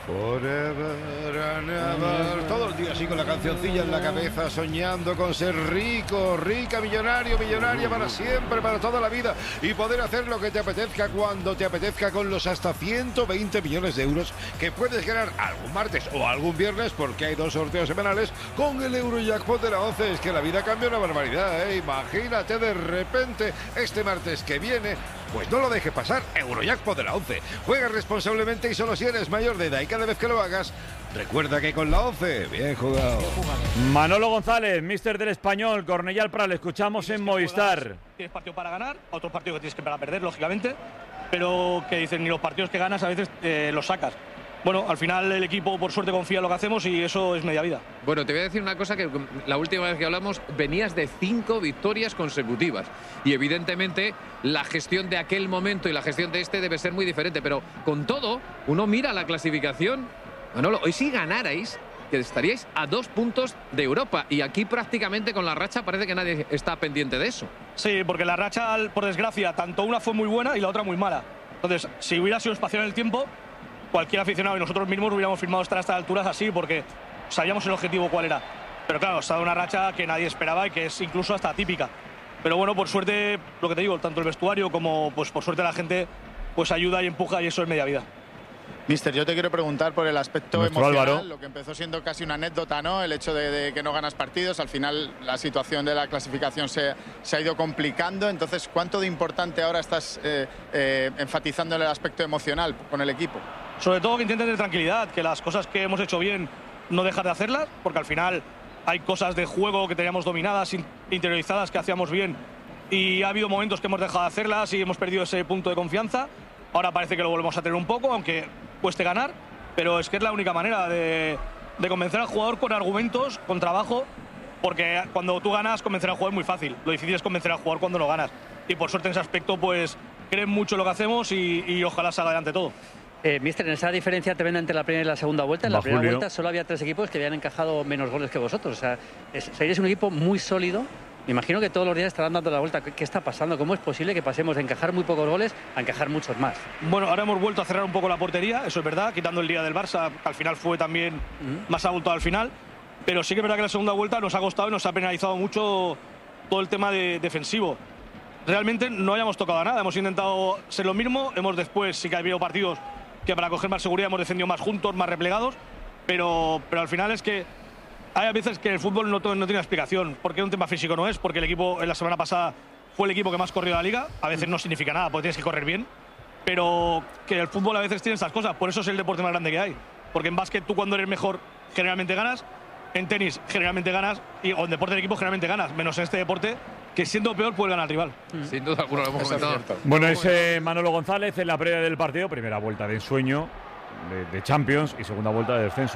Forever and ever. Todo el día así con la cancioncilla en la cabeza, soñando con ser rico, rica, millonario, millonaria para siempre, para toda la vida, y poder hacer lo que te apetezca cuando te apetezca con los hasta 120 millones de euros que puedes ganar algún martes o algún viernes, porque hay 2 sorteos semanales con el Eurojackpot de la 11. Es que la vida cambia una barbaridad, ¿eh? Imagínate de repente este martes que viene. Pues no lo dejes pasar, Eurojackpot de la 11. Juega responsablemente y solo si eres mayor de edad, y cada vez que lo hagas, recuerda que con la 11, bien jugado. Manolo González, míster del Español, Cornellà al Prat, le escuchamos en Movistar. Tienes partido para ganar, otros partidos que tienes que para perder, lógicamente, pero que dicen, ni los partidos que ganas a veces los sacas. Bueno, al final el equipo por suerte confía en lo que hacemos y eso es media vida. Bueno, te voy a decir una cosa, que la última vez que hablamos venías de 5 victorias consecutivas y evidentemente la gestión de aquel momento y la gestión de este debe ser muy diferente, pero con todo uno mira la clasificación. Manolo, hoy si ganarais, que estaríais a 2 puntos de Europa, y aquí prácticamente con la racha parece que nadie está pendiente de eso. Sí, porque la racha, por desgracia, tanto una fue muy buena y la otra muy mala. Entonces, si hubiera sido espacio en el tiempo, cualquier aficionado y nosotros mismos hubiéramos firmado hasta estas alturas así, porque sabíamos el objetivo cuál era. Pero claro, está una racha que nadie esperaba y que es incluso hasta atípica. Pero bueno, por suerte, lo que te digo, tanto el vestuario como pues por suerte la gente pues ayuda y empuja, y eso es media vida. Mister, yo te quiero preguntar por el aspecto Nuestro emocional, Álvaro. lo que empezó siendo casi una anécdota, ¿no? El hecho de que no ganas partidos, al final la situación de la clasificación se ha ido complicando. Entonces, ¿cuánto de importante ahora estás enfatizando en el aspecto emocional con el equipo? Sobre todo que intenten tener tranquilidad, que las cosas que hemos hecho bien no dejar de hacerlas, porque al final hay cosas de juego que teníamos dominadas, interiorizadas, que hacíamos bien, y ha habido momentos que hemos dejado de hacerlas y hemos perdido ese punto de confianza. Ahora parece que lo volvemos a tener un poco, aunque cueste ganar, pero es que es la única manera de convencer al jugador con argumentos, con trabajo, porque cuando tú ganas, convencer al jugador es muy fácil. Lo difícil es convencer al jugador cuando no ganas. Y por suerte en ese aspecto, pues creen mucho en lo que hacemos y ojalá salga adelante todo. Mister, en esa diferencia te ven entre la primera y la segunda vuelta. En la primera Julio. vuelta solo había 3 equipos que habían encajado menos goles que vosotros. O sea, seréis un equipo muy sólido. Me imagino que todos los días estarán dando la vuelta. ¿Qué está pasando? ¿Cómo es posible que pasemos de encajar muy pocos goles a encajar muchos más? Bueno, ahora hemos vuelto a cerrar un poco la portería, eso es verdad, quitando el día del Barça, que al final fue también más abultado al final. Pero sí que es verdad que la segunda vuelta nos ha costado y nos ha penalizado mucho todo el tema defensivo. Realmente no hayamos tocado nada, hemos intentado ser lo mismo, hemos después sí que ha habido partidos que para coger más seguridad hemos defendido más juntos, más replegados, pero al final es que hay veces que el fútbol no tiene explicación. ¿Por qué un tema físico no es? Porque el equipo en la semana pasada fue el equipo que más corrió de la liga. A veces no significa nada, porque tienes que correr bien. Pero que el fútbol a veces tiene esas cosas. Por eso es el deporte más grande que hay. Porque en básquet tú cuando eres mejor generalmente ganas. En tenis generalmente ganas. O en deporte de equipo generalmente ganas. Menos en este deporte, que siendo peor puede ganar al rival. Sin duda alguna, lo hemos comentado. Bueno, es Manolo González en la previa del partido. Primera vuelta de ensueño de Champions y segunda vuelta de descenso.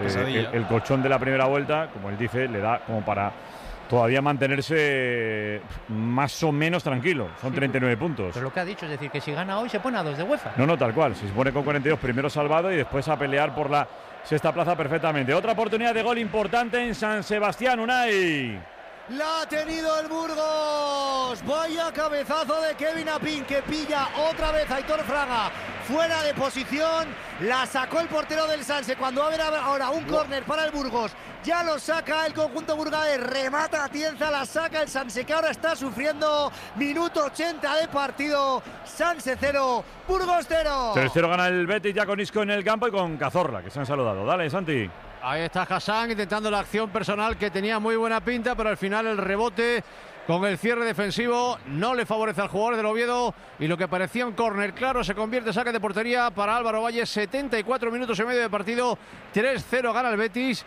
El colchón de la primera vuelta, como él dice, le da como para todavía mantenerse más o menos tranquilo. Son 39 puntos. Pero lo que ha dicho es decir, que si gana hoy se pone a 2 de UEFA. No, tal cual. Si se pone con 42, primero salvado y después a pelear por la sexta plaza perfectamente. Otra oportunidad de gol importante en San Sebastián, Unai. La ha tenido el Burgos. Vaya cabezazo de Kevin Apin, que pilla otra vez a Aitor Fraga fuera de posición. La sacó el portero del Sanse. Cuando va a haber ahora un córner para el Burgos, ya lo saca el conjunto burgalés. Remata Atienza, la saca el Sanse, que ahora está sufriendo. Minuto 80 de partido. Sanse 0, Burgos 0. 3-0 gana el Betis ya con Isco en el campo y con Cazorla, que se han saludado. Dale, Santi. Ahí está Hassan intentando la acción personal que tenía muy buena pinta, pero al final el rebote con el cierre defensivo no le favorece al jugador del Oviedo y lo que parecía un córner claro se convierte en saque de portería para Álvaro Valle. 74 minutos y medio de partido, 3-0 gana el Betis,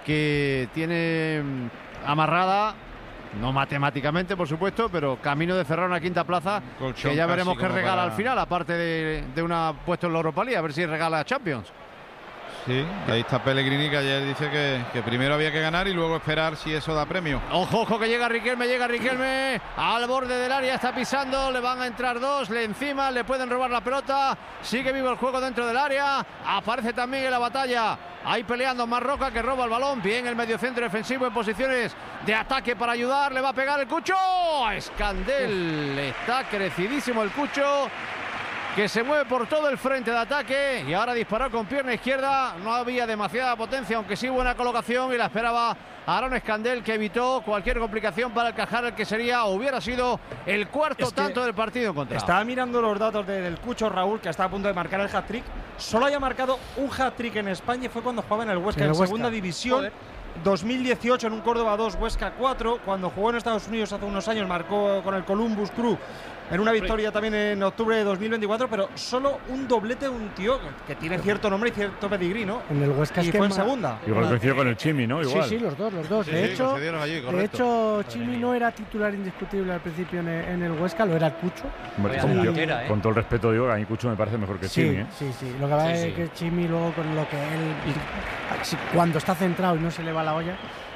que tiene amarrada, no matemáticamente por supuesto, pero camino de cerrar una quinta plaza, que ya veremos qué regala al final, aparte de una puesto en la Europa League, a ver si regala Champions. Sí, ahí está Pellegrini, que ayer dice que primero había que ganar y luego esperar si eso da premio. Ojo que llega Riquelme al borde del área, está pisando, le van a entrar dos, le encima, le pueden robar la pelota, sigue vivo el juego dentro del área, aparece también en la batalla, ahí peleando Marroca, que roba el balón, bien el mediocentro defensivo en posiciones de ataque para ayudar, le va a pegar el Cucho, Escandel, está crecidísimo el Cucho, que se mueve por todo el frente de ataque y ahora disparó con pierna izquierda. No había demasiada potencia, aunque sí buena colocación, y la esperaba Aaron Escandel, que evitó cualquier complicación para el Cajar, el que sería o hubiera sido el cuarto tanto del partido en contra. Estaba mirando los datos del Cucho, Raúl, que está a punto de marcar el hat-trick. Solo haya marcado un hat-trick en España y fue cuando jugaba en el Huesca, en segunda división. Joder. 2018 en un Córdoba 2, Huesca 4. Cuando jugó en Estados Unidos hace unos años marcó con el Columbus Crew en una victoria también en octubre de 2024, pero solo un doblete, un tío que tiene cierto nombre y cierto pedigrí, ¿no? En el Huesca y fue en segunda. Igual coincidió con el Chimi, ¿no? Igual. Sí, los dos. Sí, de hecho, Chimi no era titular indiscutible al principio en el Huesca, lo era el Cucho. Con todo el respeto, digo, a mí Cucho me parece mejor que Chimi, ¿eh? Sí. Lo que pasa es que Chimi luego con lo que él, cuando está centrado y no se le va la olla,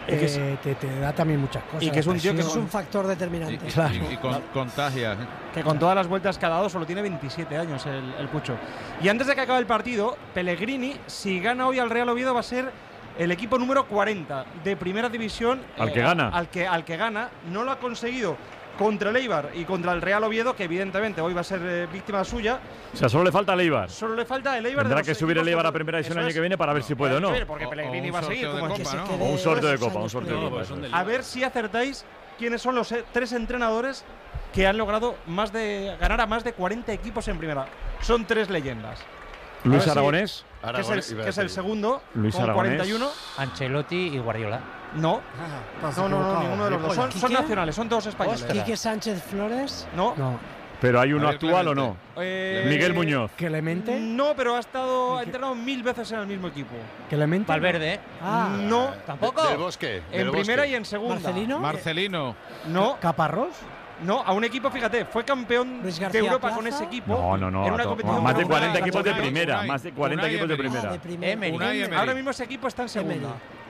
te da también muchas cosas. Y que es un tío que es un factor determinante. Y contagia. Que con todas las vueltas que ha dado solo tiene 27 años el Cucho. Y antes de que acabe el partido, Pellegrini, si gana hoy al Real Oviedo, va a ser el equipo número 40 de primera división. ¿Al que gana? Al que gana. No lo ha conseguido contra el Eibar y contra el Real Oviedo, que evidentemente hoy va a ser víctima suya. O sea, solo le falta el Eibar. Solo le falta el Eibar. Tendrá que subir el Eibar a primera división el año que viene para ver si puede o no. Porque Pellegrini va a seguir. O un sorteo de copa, A ver si acertáis quiénes son los 3 entrenadores que han logrado ganar a más de 40 equipos en primera. Son 3 leyendas. Luis Aragonés, que es el segundo, Luis con Aragonés, 41. Ancelotti y Guardiola. No, ninguno de los dos. Son nacionales, son todos españoles. ¿Quique Sánchez Flores? No. ¿Pero hay uno actual o no? Miguel Muñoz. ¿Clemente? No, pero ha entrenado 1000 veces en el mismo equipo. ¿Clemente? Valverde. No. ¿Tampoco? Del Bosque. En primera y en segunda. Marcelino. No. ¿Caparrós? No, a un equipo, fíjate, fue campeón de Europa Plaza. con ese equipo. No. En una competición Más de europea. 40 equipos de primera. Más de 40 equipos de primera. Ahora mismo ese equipo está en segunda.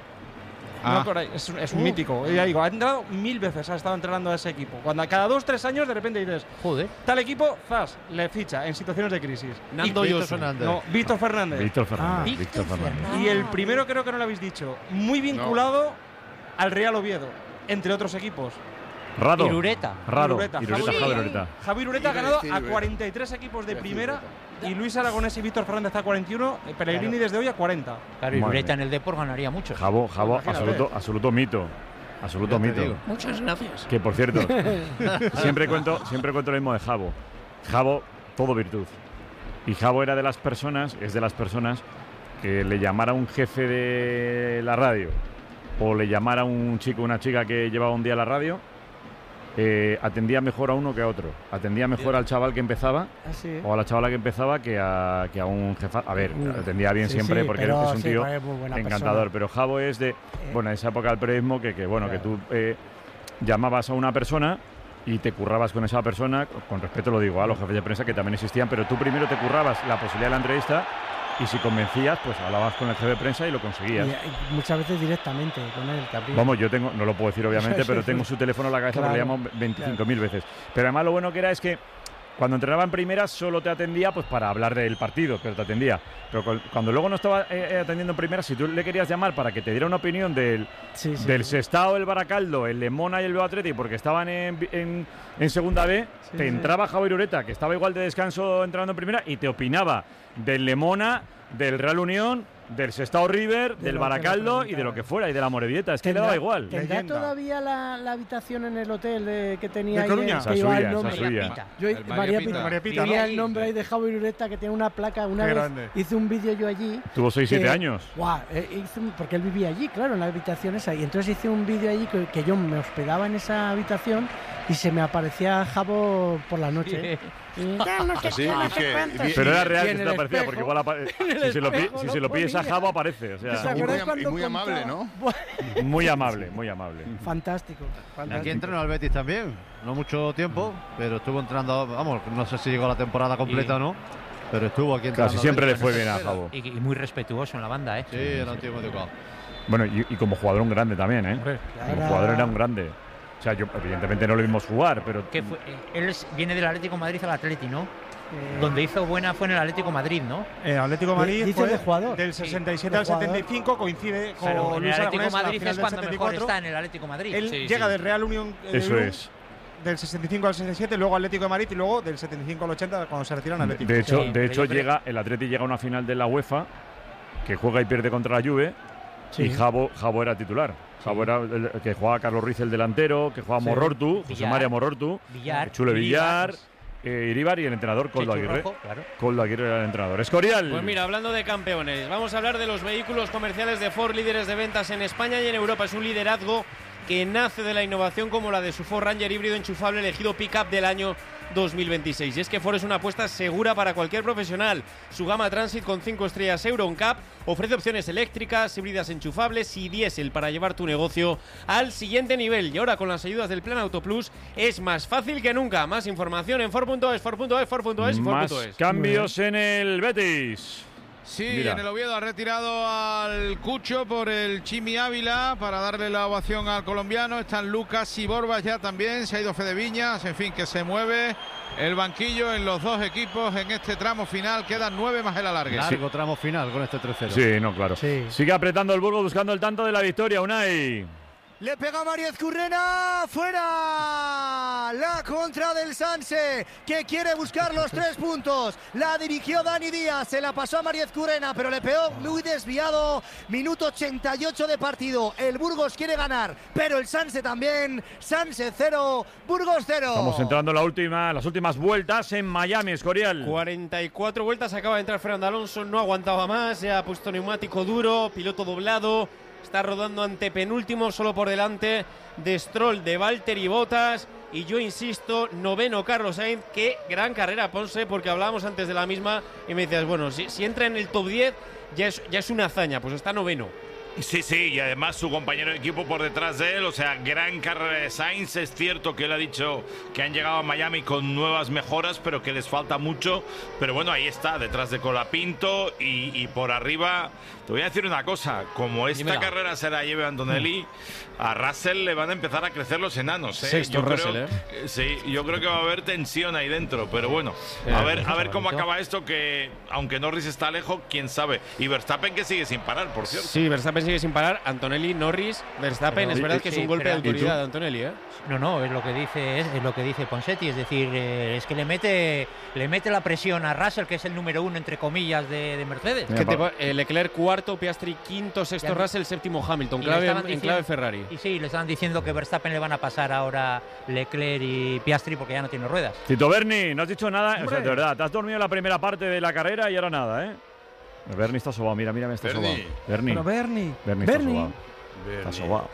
Ah. No, es un mítico. Ya digo, ha entrado 1000 veces, ha estado entrenando a ese equipo. Cuando cada 2-3 años de repente dices, joder, tal equipo, zas, le ficha en situaciones de crisis. Víctor Fernández. No, Víctor Fernández. Víctor Fernández. Y el primero creo que no lo habéis dicho. Muy vinculado al Real Oviedo, entre otros equipos. Rado. Irureta. Javi Irureta ha ganado a 43 equipos de primera y Luis Aragonés y Víctor Fernández a 41, Pellegrini desde hoy a 40. Claro, Irureta en el Depor ganaría mucho. Jabo, absoluto mito. Absoluto mito. Muchas gracias. Que por cierto, siempre cuento lo mismo de Jabo. Jabo, todo virtud. Y Jabo es de las personas que le llamara un jefe de la radio o le llamara un chico o una chica que llevaba un día a la radio, atendía mejor a uno que a otro. Atendía mejor al chaval que empezaba o a la chavala que empezaba que a un jefe. A ver, atendía bien siempre porque es un tío encantador. Pero Jabo es de, bueno, esa época del periodismo que tú llamabas a una persona y te currabas con esa persona, con respeto lo digo a los jefes de prensa que también existían, pero tú primero te currabas la posibilidad de la entrevista y si convencías, pues hablabas con el jefe de prensa y lo conseguías. Y muchas veces directamente con él también. Vamos, yo tengo, no lo puedo decir obviamente, pero tengo su teléfono en la cabeza porque le llamo 25.000 veces. Pero además lo bueno que era es que cuando entrenaba en primera solo te atendía pues para hablar del partido, pero te atendía. Pero cuando luego no estaba atendiendo en primera, si tú le querías llamar para que te diera una opinión del Sestao, el Baracaldo, el Lemona y el Bilbao Athletic, porque estaban en segunda B, te entraba Javier Ureta, que estaba igual de descanso entrenando en primera, y te opinaba del Lemona, del Real Unión, del Sestao River, del Baracaldo y de lo que fuera, y de la Morevieta. Es que le daba igual. ¿Tendrá todavía la habitación en el hotel que tenía de Coruña? Que iba el nombre? María Pita. Tenía el nombre ahí de Javier Ureta, que tiene una placa. Una vez hice un vídeo yo allí. Tuvo 6-7 años. Porque él vivía allí, claro, en la habitación esa. Y entonces hice un vídeo allí que yo me hospedaba en esa habitación y se me aparecía Jabo por la noche. Pero era real que se te aparecía, porque igual si se lo pides a Jabo aparece. O sea, y muy amable, ¿no? Muy amable, muy amable. Fantástico. Aquí entrenó al Betis también, no mucho tiempo, pero estuvo entrenando, vamos, no sé si llegó la temporada completa o no, pero estuvo aquí entrenando. Casi siempre le fue bien a Jabo. Y muy respetuoso en la banda, ¿eh? Sí, era un tío muy educado. Bueno, y como jugador un grande también, ¿eh? Como jugador era un grande. O sea, yo evidentemente no lo vimos jugar, pero... Él viene del Atlético de Madrid al Atleti, ¿no? Donde hizo buena fue en el Atlético de Madrid, ¿no? Atlético de Madrid fue de jugador. Del 67 al 75, coincide con Luis el Atlético Aragonés, Madrid la final es cuando del mejor 74. está en el Atlético de Madrid. Él llega del Real Unión del 65 al 67, luego Atlético de Madrid y luego del 75 al 80 cuando se retiran Atlético. De hecho el Atleti llega a una final de la UEFA que juega y pierde contra la Juve y Jabo era titular. Jabo era el que jugaba Carlos Ruiz el delantero, que jugaba Morortu, José María Morortu, Chule Villar, Iríbar y el entrenador Koldo Aguirre. Koldo Aguirre era el entrenador. Escorial. Pues mira, hablando de campeones, vamos a hablar de los vehículos comerciales de Ford, líderes de ventas en España y en Europa. Es un liderazgo que nace de la innovación como la de su Ford Ranger híbrido enchufable elegido pick-up del año 2026. Y es que Ford es una apuesta segura para cualquier profesional. Su gama Transit con 5 estrellas Euro NCAP ofrece opciones eléctricas, híbridas enchufables y diésel para llevar tu negocio al siguiente nivel. Y ahora con las ayudas del Plan Auto Plus es más fácil que nunca. Más información en Ford.es, Ford.es, Ford.es, Más Ford.es. cambios en el Betis. Sí, Mira. En el Oviedo ha retirado al Cucho por el Chimi Ávila para darle la ovación al colombiano. Están Lucas y Borbas ya también. Se ha ido Fede Viñas. En fin, que se mueve el banquillo en los dos equipos en este tramo final. Quedan 9 más el alargue. Largo tramo final con este 3-0. Sí, no, claro. Sí. Sigue apretando el Burgos buscando el tanto de la victoria. Unai. Le pega Mariez Currena, fuera. La contra del Sanse, que quiere buscar los 3 puntos. La dirigió Dani Díaz, se la pasó a Mariez Currena, pero le pegó muy desviado. Minuto 88 de partido. El Burgos quiere ganar, pero el Sanse también. Sanse 0, Burgos 0. Estamos entrando en las últimas vueltas en Miami, Escorial. 44 vueltas, acaba de entrar Fernando Alonso, no aguantaba más, se ha puesto neumático duro, piloto doblado. Está rodando ante penúltimo, solo por delante de Stroll, de Valtteri Bottas. Y yo insisto, noveno Carlos Sainz. Qué gran carrera, Ponce, porque hablábamos antes de la misma y me decías, bueno, si entra en el top 10 ya es una hazaña, pues está noveno. Sí, y además su compañero de equipo por detrás de él, o sea, gran carrera de Sainz. Es cierto que él ha dicho que han llegado a Miami con nuevas mejoras, pero que les falta mucho. Pero bueno, ahí está, detrás de Colapinto y por arriba. Te voy a decir una cosa, como esta carrera se la lleve Antonelli, a Russell le van a empezar a crecer los enanos. Sexto Russell, Sí, yo creo que va a haber tensión ahí dentro, pero bueno, a ver cómo acaba esto, que aunque Norris está lejos, quién sabe. Y Verstappen que sigue sin parar, por cierto. Sí, Verstappen sigue sin parar. Antonelli, Norris, Verstappen, es verdad que es un golpe de autoridad de Antonelli, ¿eh? No, es lo que dice Ponsetti, es decir, es que le mete la presión a Russell, que es el número 1 entre comillas de Mercedes. Leclerc cuarto, Piastri quinto, sexto Russell, séptimo Hamilton, en clave Ferrari. Y sí, le estaban diciendo que Verstappen le van a pasar ahora Leclerc y Piastri porque ya no tiene ruedas. Tito Berni, no has dicho nada, o sea, de verdad, te has dormido la primera parte de la carrera y ahora nada, ¿eh? Berni está sobado, mira, está sobado. Berni. Berni está sobado. Está sobao.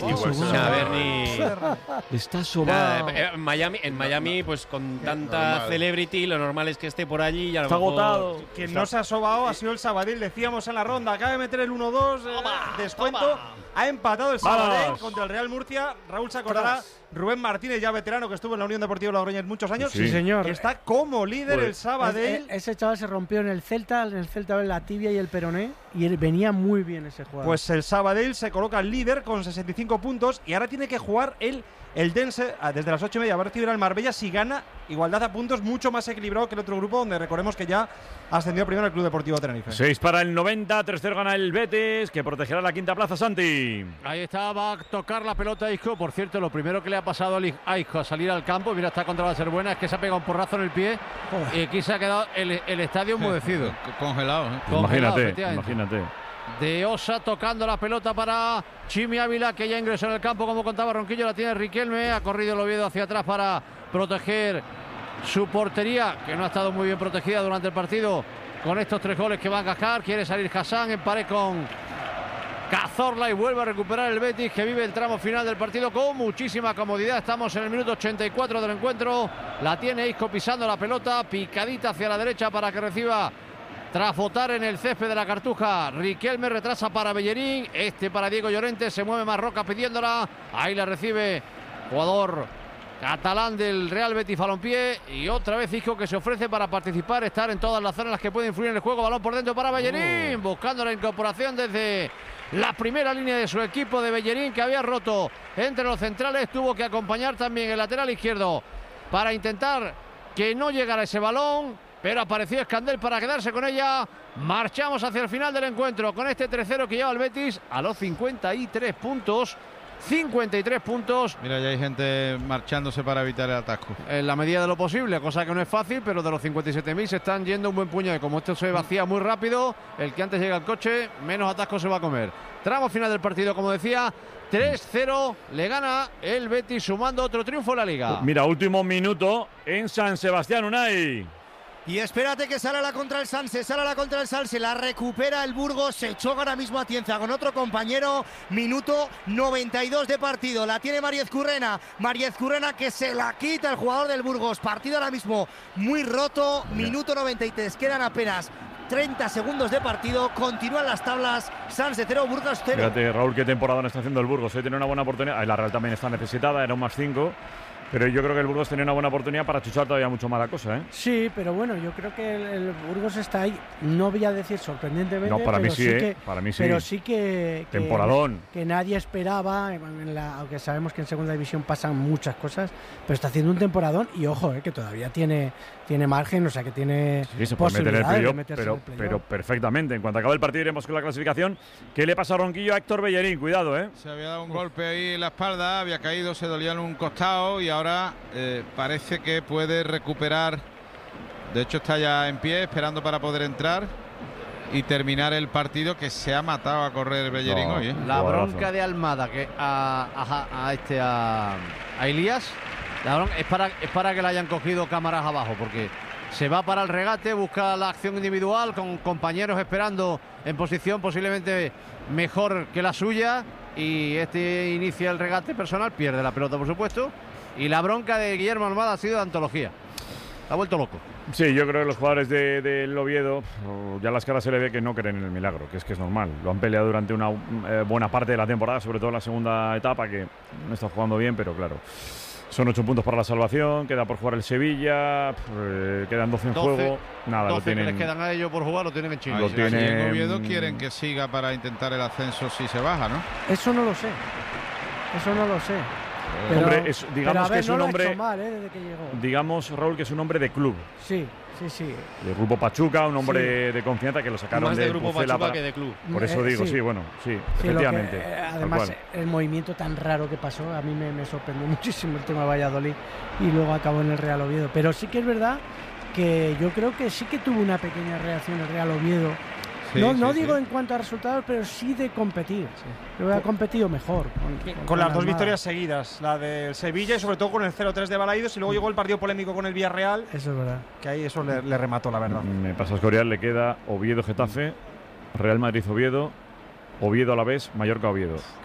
Está sobao. En Miami, pues con tanta celebrity, lo normal es que esté por allí y a lo está mejor agotado. Quien no se ha sobao ha sido el Sabadell. Decíamos en la ronda, acaba de meter el 1-2, descuento. Ha empatado el Sabadell contra el Real Murcia. Raúl se acordará. Rubén Martínez, ya veterano, que estuvo en la Unión Deportiva Logroñés muchos años. Sí, señor. Está como líder el Sabadell. Ese chaval se rompió en el Celta la tibia y el peroné, y él venía muy bien ese jugador. Pues el Sabadell se coloca líder con 65 puntos y ahora tiene que jugar el Dense desde las 8:30. Va a recibir al Marbella. Si gana, igualdad a puntos, mucho más equilibrado que el otro grupo, donde recordemos que ya ascendió primero el Club Deportivo Tenerife. 6 para el 90, 3-0 gana el Betis, que protegerá la quinta plaza, Santi. Ahí está, va a tocar la pelota a Isco. Por cierto, lo primero que le ha pasado a Isco a salir al campo, mira, está contra la Serbuena, es que se ha pegado un porrazo en el pie y aquí se ha quedado el estadio enmudecido. Congelado. Imagínate. De Osa tocando la pelota para Chimi Ávila, que ya ingresó en el campo, como contaba Ronquillo, la tiene Riquelme, ha corrido el Oviedo hacia atrás para proteger su portería, que no ha estado muy bien protegida durante el partido con estos 3 goles que va a encajar. Quiere salir Hassan en pared con Cazorla y vuelve a recuperar el Betis, que vive el tramo final del partido con muchísima comodidad. Estamos en el minuto 84 del encuentro, la tiene Isco pisando la pelota, picadita hacia la derecha para que reciba tras botar en el césped de la Cartuja. Riquelme retrasa para Bellerín, para Diego Llorente, se mueve Marroca pidiéndola, ahí la recibe jugador catalán del Real Betis Balompié, y otra vez Isco, que se ofrece para participar, estar en todas las zonas en las que puede influir en el juego. Balón por dentro para Bellerín, buscando la incorporación desde la primera línea de su equipo de Bellerín, que había roto entre los centrales. Tuvo que acompañar también el lateral izquierdo para intentar que no llegara ese balón, pero apareció Escandel para quedarse con ella. Marchamos hacia el final del encuentro con este 3-0 que lleva el Betis a los 53 puntos. 53 puntos. Mira, ya hay gente marchándose para evitar el atasco. En la medida de lo posible, cosa que no es fácil, pero de los 57.000 se están yendo un buen puñado. Como esto se vacía muy rápido, el que antes llega al coche, menos atasco se va a comer. Tramo final del partido, como decía, 3-0, le gana el Betis, sumando otro triunfo en la Liga. Mira, último minuto en San Sebastián, Unai. Y espérate que sale la contra el Sanse, la recupera el Burgos, se echó ahora mismo a Tienza con otro compañero, minuto 92 de partido, la tiene Mariez Currena que se la quita el jugador del Burgos, partido ahora mismo muy roto, minuto 93, quedan apenas 30 segundos de partido, continúan las tablas, Sanse 0, Burgos 0. Fíjate, Raúl, qué temporada está haciendo el Burgos, tiene una buena oportunidad, la Real también está necesitada, era un +5. Pero yo creo que el Burgos tenía una buena oportunidad para chuchar todavía mucho más la cosa, ¿eh? Sí, pero bueno, yo creo que el Burgos está ahí, no voy a decir sorprendentemente, no, para pero mí sí, para mí sí. Pero sí que temporadón. Que nadie esperaba, aunque sabemos que en segunda división pasan muchas cosas, pero está haciendo un temporadón y ojo, que todavía tiene margen, o sea que tiene se puede meter en el playoff, pero perfectamente. En cuanto acabe el partido iremos con la clasificación. ¿Qué le pasa a Ronquillo a Héctor Bellerín? Cuidado, Se había dado un golpe ahí en la espalda, había caído, se dolía en un costado y ahora parece que puede recuperar. De hecho está ya en pie esperando para poder entrar y terminar el partido, que se ha matado a correr Bellerín hoy. La bronca de Almada que a Elías, es para que la hayan cogido cámaras abajo, porque se va para el regate, busca la acción individual con compañeros esperando en posición posiblemente mejor que la suya, y inicia el regate personal, pierde la pelota por supuesto, y la bronca de Guillermo Almada ha sido de antología. Ha vuelto loco. Sí, yo creo que los jugadores del Oviedo, ya las caras se le ve que no creen en el milagro, que es normal. Lo han peleado durante una buena parte de la temporada, sobre todo en la segunda etapa, que no está jugando bien, pero claro, son 8 puntos para la salvación, queda por jugar el Sevilla, quedan 12 en juego. Nada, 12 lo tienen, que les quedan a ellos por jugar, lo tienen en Chile. En Oviedo quieren que siga para intentar el ascenso si se baja, ¿no? Eso no lo sé. Pero, hombre, digamos que es un no hombre, mal, desde que llegó. Digamos, Raúl, que es un hombre de club. Sí. De Grupo Pachuca, un hombre de confianza, que lo sacaron más de Grupo Pachuca que de club. Por eso digo, sí, efectivamente. Además, el movimiento tan raro que pasó, a mí me sorprendió muchísimo el tema de Valladolid y luego acabó en el Real Oviedo. Pero sí que es verdad que yo creo que sí que tuvo una pequeña reacción el Real Oviedo. No digo en cuanto a resultados, pero sí de competir. Yo ha competido mejor. Con las 2 victorias seguidas, la del Sevilla y sobre todo con el 0-3 de Balaídos, y luego llegó el partido polémico con el Villarreal. Eso es verdad. Que ahí eso le remató, la verdad. Me pasa a Escorial, le queda Oviedo-Getafe, Real Madrid-Oviedo, Oviedo-Alavés, Mallorca-Oviedo.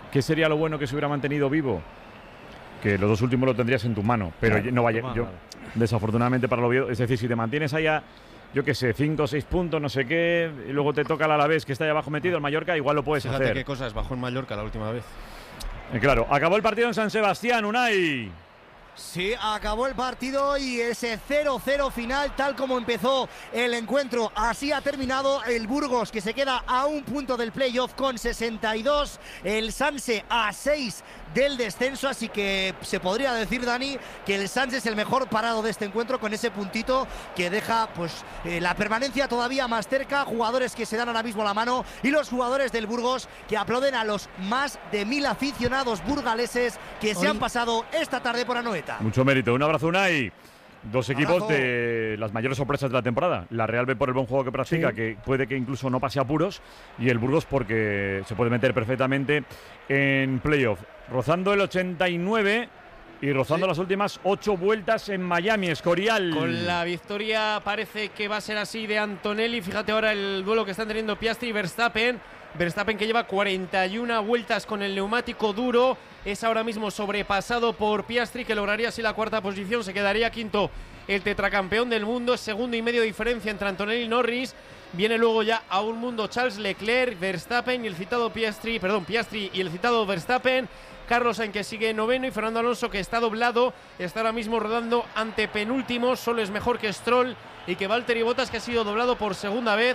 ¿qué sería lo bueno que se hubiera mantenido vivo? Que los 2 últimos lo tendrías en tu mano, pero claro, no vaya. Desafortunadamente para el Oviedo, es decir, si te mantienes allá, yo qué sé, 5 o 6 puntos, no sé qué, y luego te toca el Alavés que está ahí abajo metido, el Mallorca, igual lo puedes hacer. Qué cosas bajó en Mallorca la última vez. Claro, acabó el partido en San Sebastián, Unai. Sí, acabó el partido y ese 0-0 final, tal como empezó el encuentro, así ha terminado. El Burgos, que se queda a 1 punto del playoff con 62, el Sanse a 6 del descenso, así que se podría decir, Dani, que el Sanse es el mejor parado de este encuentro, con ese puntito que deja pues la permanencia todavía más cerca. Jugadores que se dan ahora mismo la mano, y los jugadores del Burgos que aplauden a los más de 1000 aficionados burgaleses que se han pasado esta tarde por Anoeta. Mucho mérito, un abrazo, Unai. 2 equipos de las mayores sorpresas de la temporada. La Real B por el buen juego que practica, sí, que puede que incluso no pase apuros, y el Burgos porque se puede meter perfectamente en playoff. Rozando el 89 y rozando las últimas 8 vueltas en Miami, Escorial. Con la victoria parece que va a ser así de Antonelli. Fíjate ahora el duelo que están teniendo Piastri y Verstappen. Verstappen, que lleva 41 vueltas con el neumático duro, es ahora mismo sobrepasado por Piastri, que lograría así la 4ª posición, se quedaría quinto el tetracampeón del mundo, 2,5 de diferencia entre Antonelli y Norris. Viene luego ya a un mundo Charles Leclerc, Verstappen y el citado Piastri y el citado Verstappen. Carlos Sainz, que sigue 9º, y Fernando Alonso, que está doblado, está ahora mismo rodando ante penúltimo, solo es mejor que Stroll y que Valtteri Bottas, que ha sido doblado por segunda vez.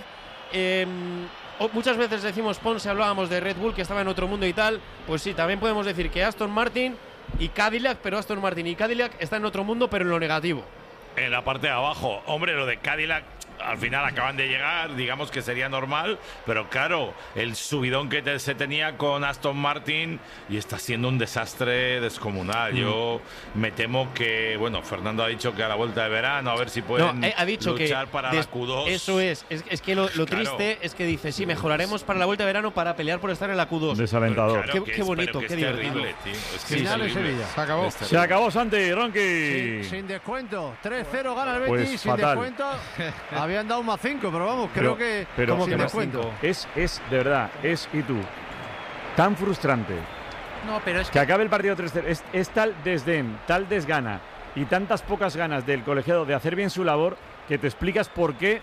Muchas veces decimos, Ponce, hablábamos de Red Bull, que estaba en otro mundo y tal. Pues sí, también podemos decir que Aston Martin y Cadillac, pero Aston Martin y Cadillac están en otro mundo, pero en lo negativo. En la parte de abajo, hombre, lo de Cadillac al final acaban de llegar, digamos que sería normal, pero claro, el subidón que se tenía con Aston Martin, y está siendo un desastre descomunal. Yo me temo que, bueno, Fernando ha dicho que a la vuelta de verano, a ver si pueden ha dicho luchar que para la Q2. Eso es que lo claro, triste es que dice, sí, mejoraremos para la vuelta de verano para pelear por estar en la Q2. Desalentador. Claro, qué bonito, qué divertido. Terrible, tío. Es que final en Sevilla. Se acabó. Se acabó, Santi, Ronqui. Sin descuento. 3-0 gana el Betis, pues sin fatal. descuento. Habían dado un más 5, pero vamos, creo que como sin que descuento. Es de verdad, y tú, tan frustrante. No, pero es que acabe el partido 3-0. Es tal desdén, tal desgana y tantas pocas ganas del colegiado de hacer bien su labor, que te explicas por qué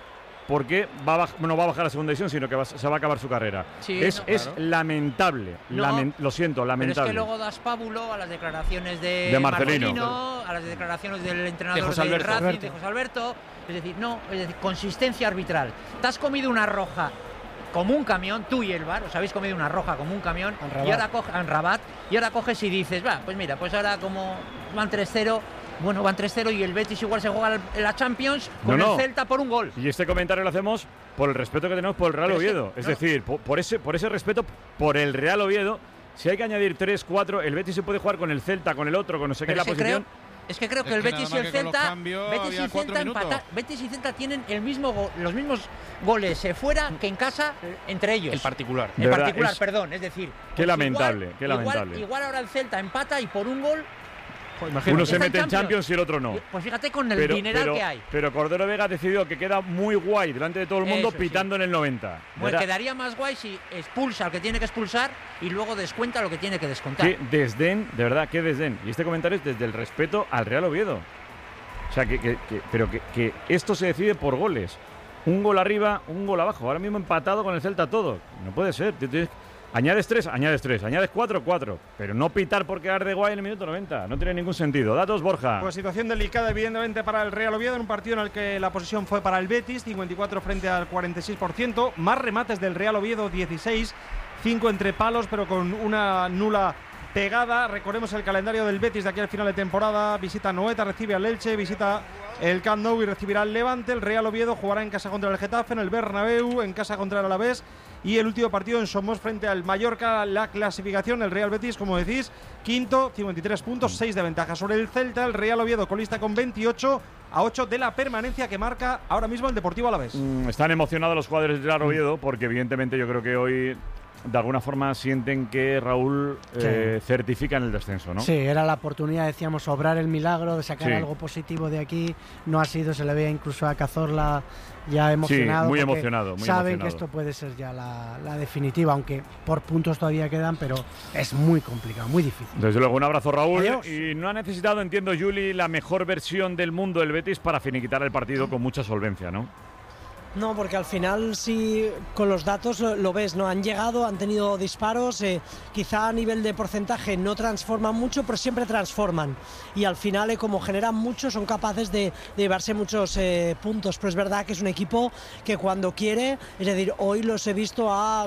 no va a bajar a segunda división, sino que se va a acabar su carrera. Sí, es lamentable. Lo siento, lamentable. Pero es que luego das pábulo a las declaraciones de Marcelino, a las declaraciones del entrenador de José Racing, de José Alberto. Es decir, consistencia arbitral. Te has comido una roja como un camión, tú y el VAR, os habéis comido una roja como un camión, y ahora en Rabat, y ahora coges y dices, pues mira, pues ahora como van 3-0. Bueno, van 3-0 y el Betis igual se juega la Champions con el Celta por un gol. Y este comentario lo hacemos por el respeto que tenemos por el Real Oviedo. Es decir, por ese respeto por el Real Oviedo, si hay que añadir 3, 4, el Betis se puede jugar con el Celta, con el otro, con no sé qué la posición. Es que creo que el Betis y el Celta, Betis y Celta tienen los mismos goles fuera que en casa entre ellos. El particular. Perdón, es decir. Qué lamentable, qué lamentable. Igual ahora el Celta empata y por un gol. Uno se mete en Champions y el otro no. Pues fíjate con el dineral que hay. Pero Cordero Vega ha decidido que queda muy guay delante de todo el mundo, pitando en el 90. Pues quedaría más guay si expulsa al que tiene que expulsar y luego descuenta lo que tiene que descontar. Qué desdén, de verdad, qué desdén. Y este comentario es desde el respeto al Real Oviedo. O sea, que esto se decide por goles. Un gol arriba, un gol abajo. Ahora mismo empatado con el Celta todo. No puede ser. Añades 3, añades 4. Pero no pitar por quedar de guay en el minuto 90. No tiene ningún sentido. Datos, Borja. Pues situación delicada, evidentemente, para el Real Oviedo, en un partido en el que la posesión fue para el Betis, 54 frente al 46%. Más remates del Real Oviedo, 16. 5 entre palos, pero con una nula pegada. Recordemos el calendario del Betis de aquí al final de temporada. Visita Noeta, recibe al Elche, visita el Camp Nou y recibirá al Levante. El Real Oviedo jugará en casa contra el Getafe, en el Bernabéu, en casa contra el Alavés. Y el último partido en Somos frente al Mallorca. La clasificación, el Real Betis, como decís, quinto, 53 puntos, 6 de ventaja sobre el Celta. El Real Oviedo colista con 28, a 8 de la permanencia que marca ahora mismo el Deportivo Alavés. Están emocionados los jugadores del Real Oviedo porque evidentemente yo creo que hoy de alguna forma sienten que Raúl certifican el descenso, ¿no? Sí, era la oportunidad, decíamos, obrar el milagro de sacar algo positivo de aquí. No ha sido, se le veía incluso a Cazorla ya emocionado. Sí, muy emocionado. Saben que esto puede ser ya la definitiva, aunque por puntos todavía quedan, pero es muy complicado, muy difícil. Desde luego, un abrazo, Raúl. Adiós. Y no ha necesitado, entiendo, Juli, la mejor versión del mundo del Betis para finiquitar el partido con mucha solvencia, ¿no? No, porque al final sí, con los datos lo ves, ¿no? Han llegado, han tenido disparos, quizá a nivel de porcentaje no transforman mucho, pero siempre transforman. Y al final, como generan mucho, son capaces de llevarse muchos puntos. Pero es verdad que es un equipo que cuando quiere, es decir, hoy los he visto a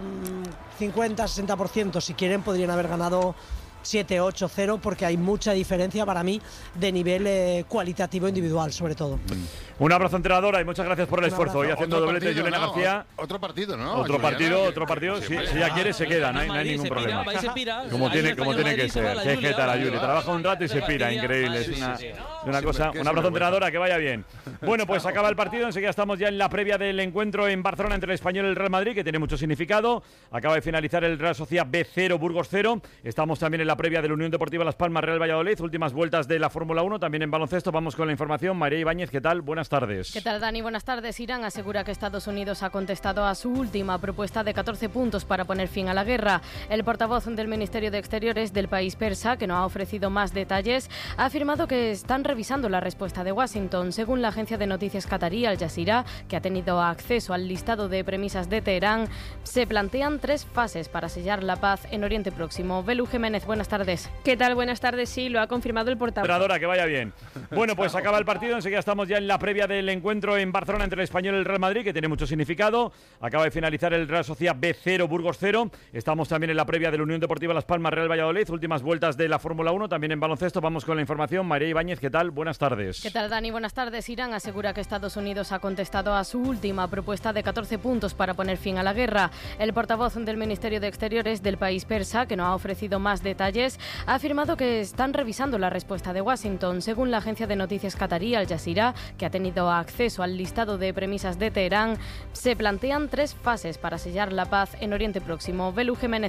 50-60%. Si quieren, podrían haber ganado 7-8-0, porque hay mucha diferencia para mí de nivel cualitativo individual, sobre todo. Un abrazo, entrenadora, y muchas gracias por el esfuerzo. Hoy haciendo doblete Juliana García. Otro partido, ¿no? Otro partido. Si ella quiere, se queda, no hay ningún problema. Como tiene que ser. Qué tal a Juli. Trabaja un rato y se pira, increíble. Es una cosa. Un abrazo, entrenadora, que vaya bien. Bueno, pues acaba el partido. Enseguida estamos ya en la previa del encuentro en Barcelona entre el Español y el Real Madrid, que tiene mucho significado. Acaba de finalizar el Real Sociedad B0, Burgos 0. Estamos también en la previa de la Unión Deportiva Las Palmas, Real Valladolid. Últimas vueltas de la Fórmula 1, también en baloncesto. Vamos con la información. María Ibáñez, ¿qué tal? Buenas tardes. ¿Qué tal, Dani? Buenas tardes. Irán asegura que Estados Unidos ha contestado a su última propuesta de 14 puntos para poner fin a la guerra. El portavoz del Ministerio de Exteriores del país persa, que no ha ofrecido más detalles, ha afirmado que están revisando la respuesta de Washington. Según la agencia de noticias catarí Al Jazeera, que ha tenido acceso al listado de premisas de Teherán, se plantean 3 fases para sellar la paz en Oriente Próximo. Belu Jiménez, buenas tardes. ¿Qué tal? Buenas tardes. Sí, lo ha confirmado el portavoz. Entrenadora, que vaya bien. Bueno, pues acaba el partido. Enseguida estamos ya en la previa del encuentro en Barcelona entre el Español y el Real Madrid, que tiene mucho significado. Acaba de finalizar el Real Sociedad B0, Burgos 0. Estamos también en la previa de la Unión Deportiva Las Palmas, Real Valladolid. Últimas vueltas de la Fórmula 1, también en baloncesto. Vamos con la información. María Ibáñez, ¿qué tal? Buenas tardes. ¿Qué tal, Dani? Buenas tardes. Irán asegura que Estados Unidos ha contestado a su última propuesta de 14 puntos para poner fin a la guerra. El portavoz del Ministerio de Exteriores del país persa, que no ha ofrecido más detalles, ha afirmado que están revisando la respuesta de Washington. Según la agencia de noticias catarí Al Jazeera, que ha tenido acceso al listado de premisas de Teherán, se plantean 3 fases para sellar la paz en Oriente Próximo. Belu Jiménez.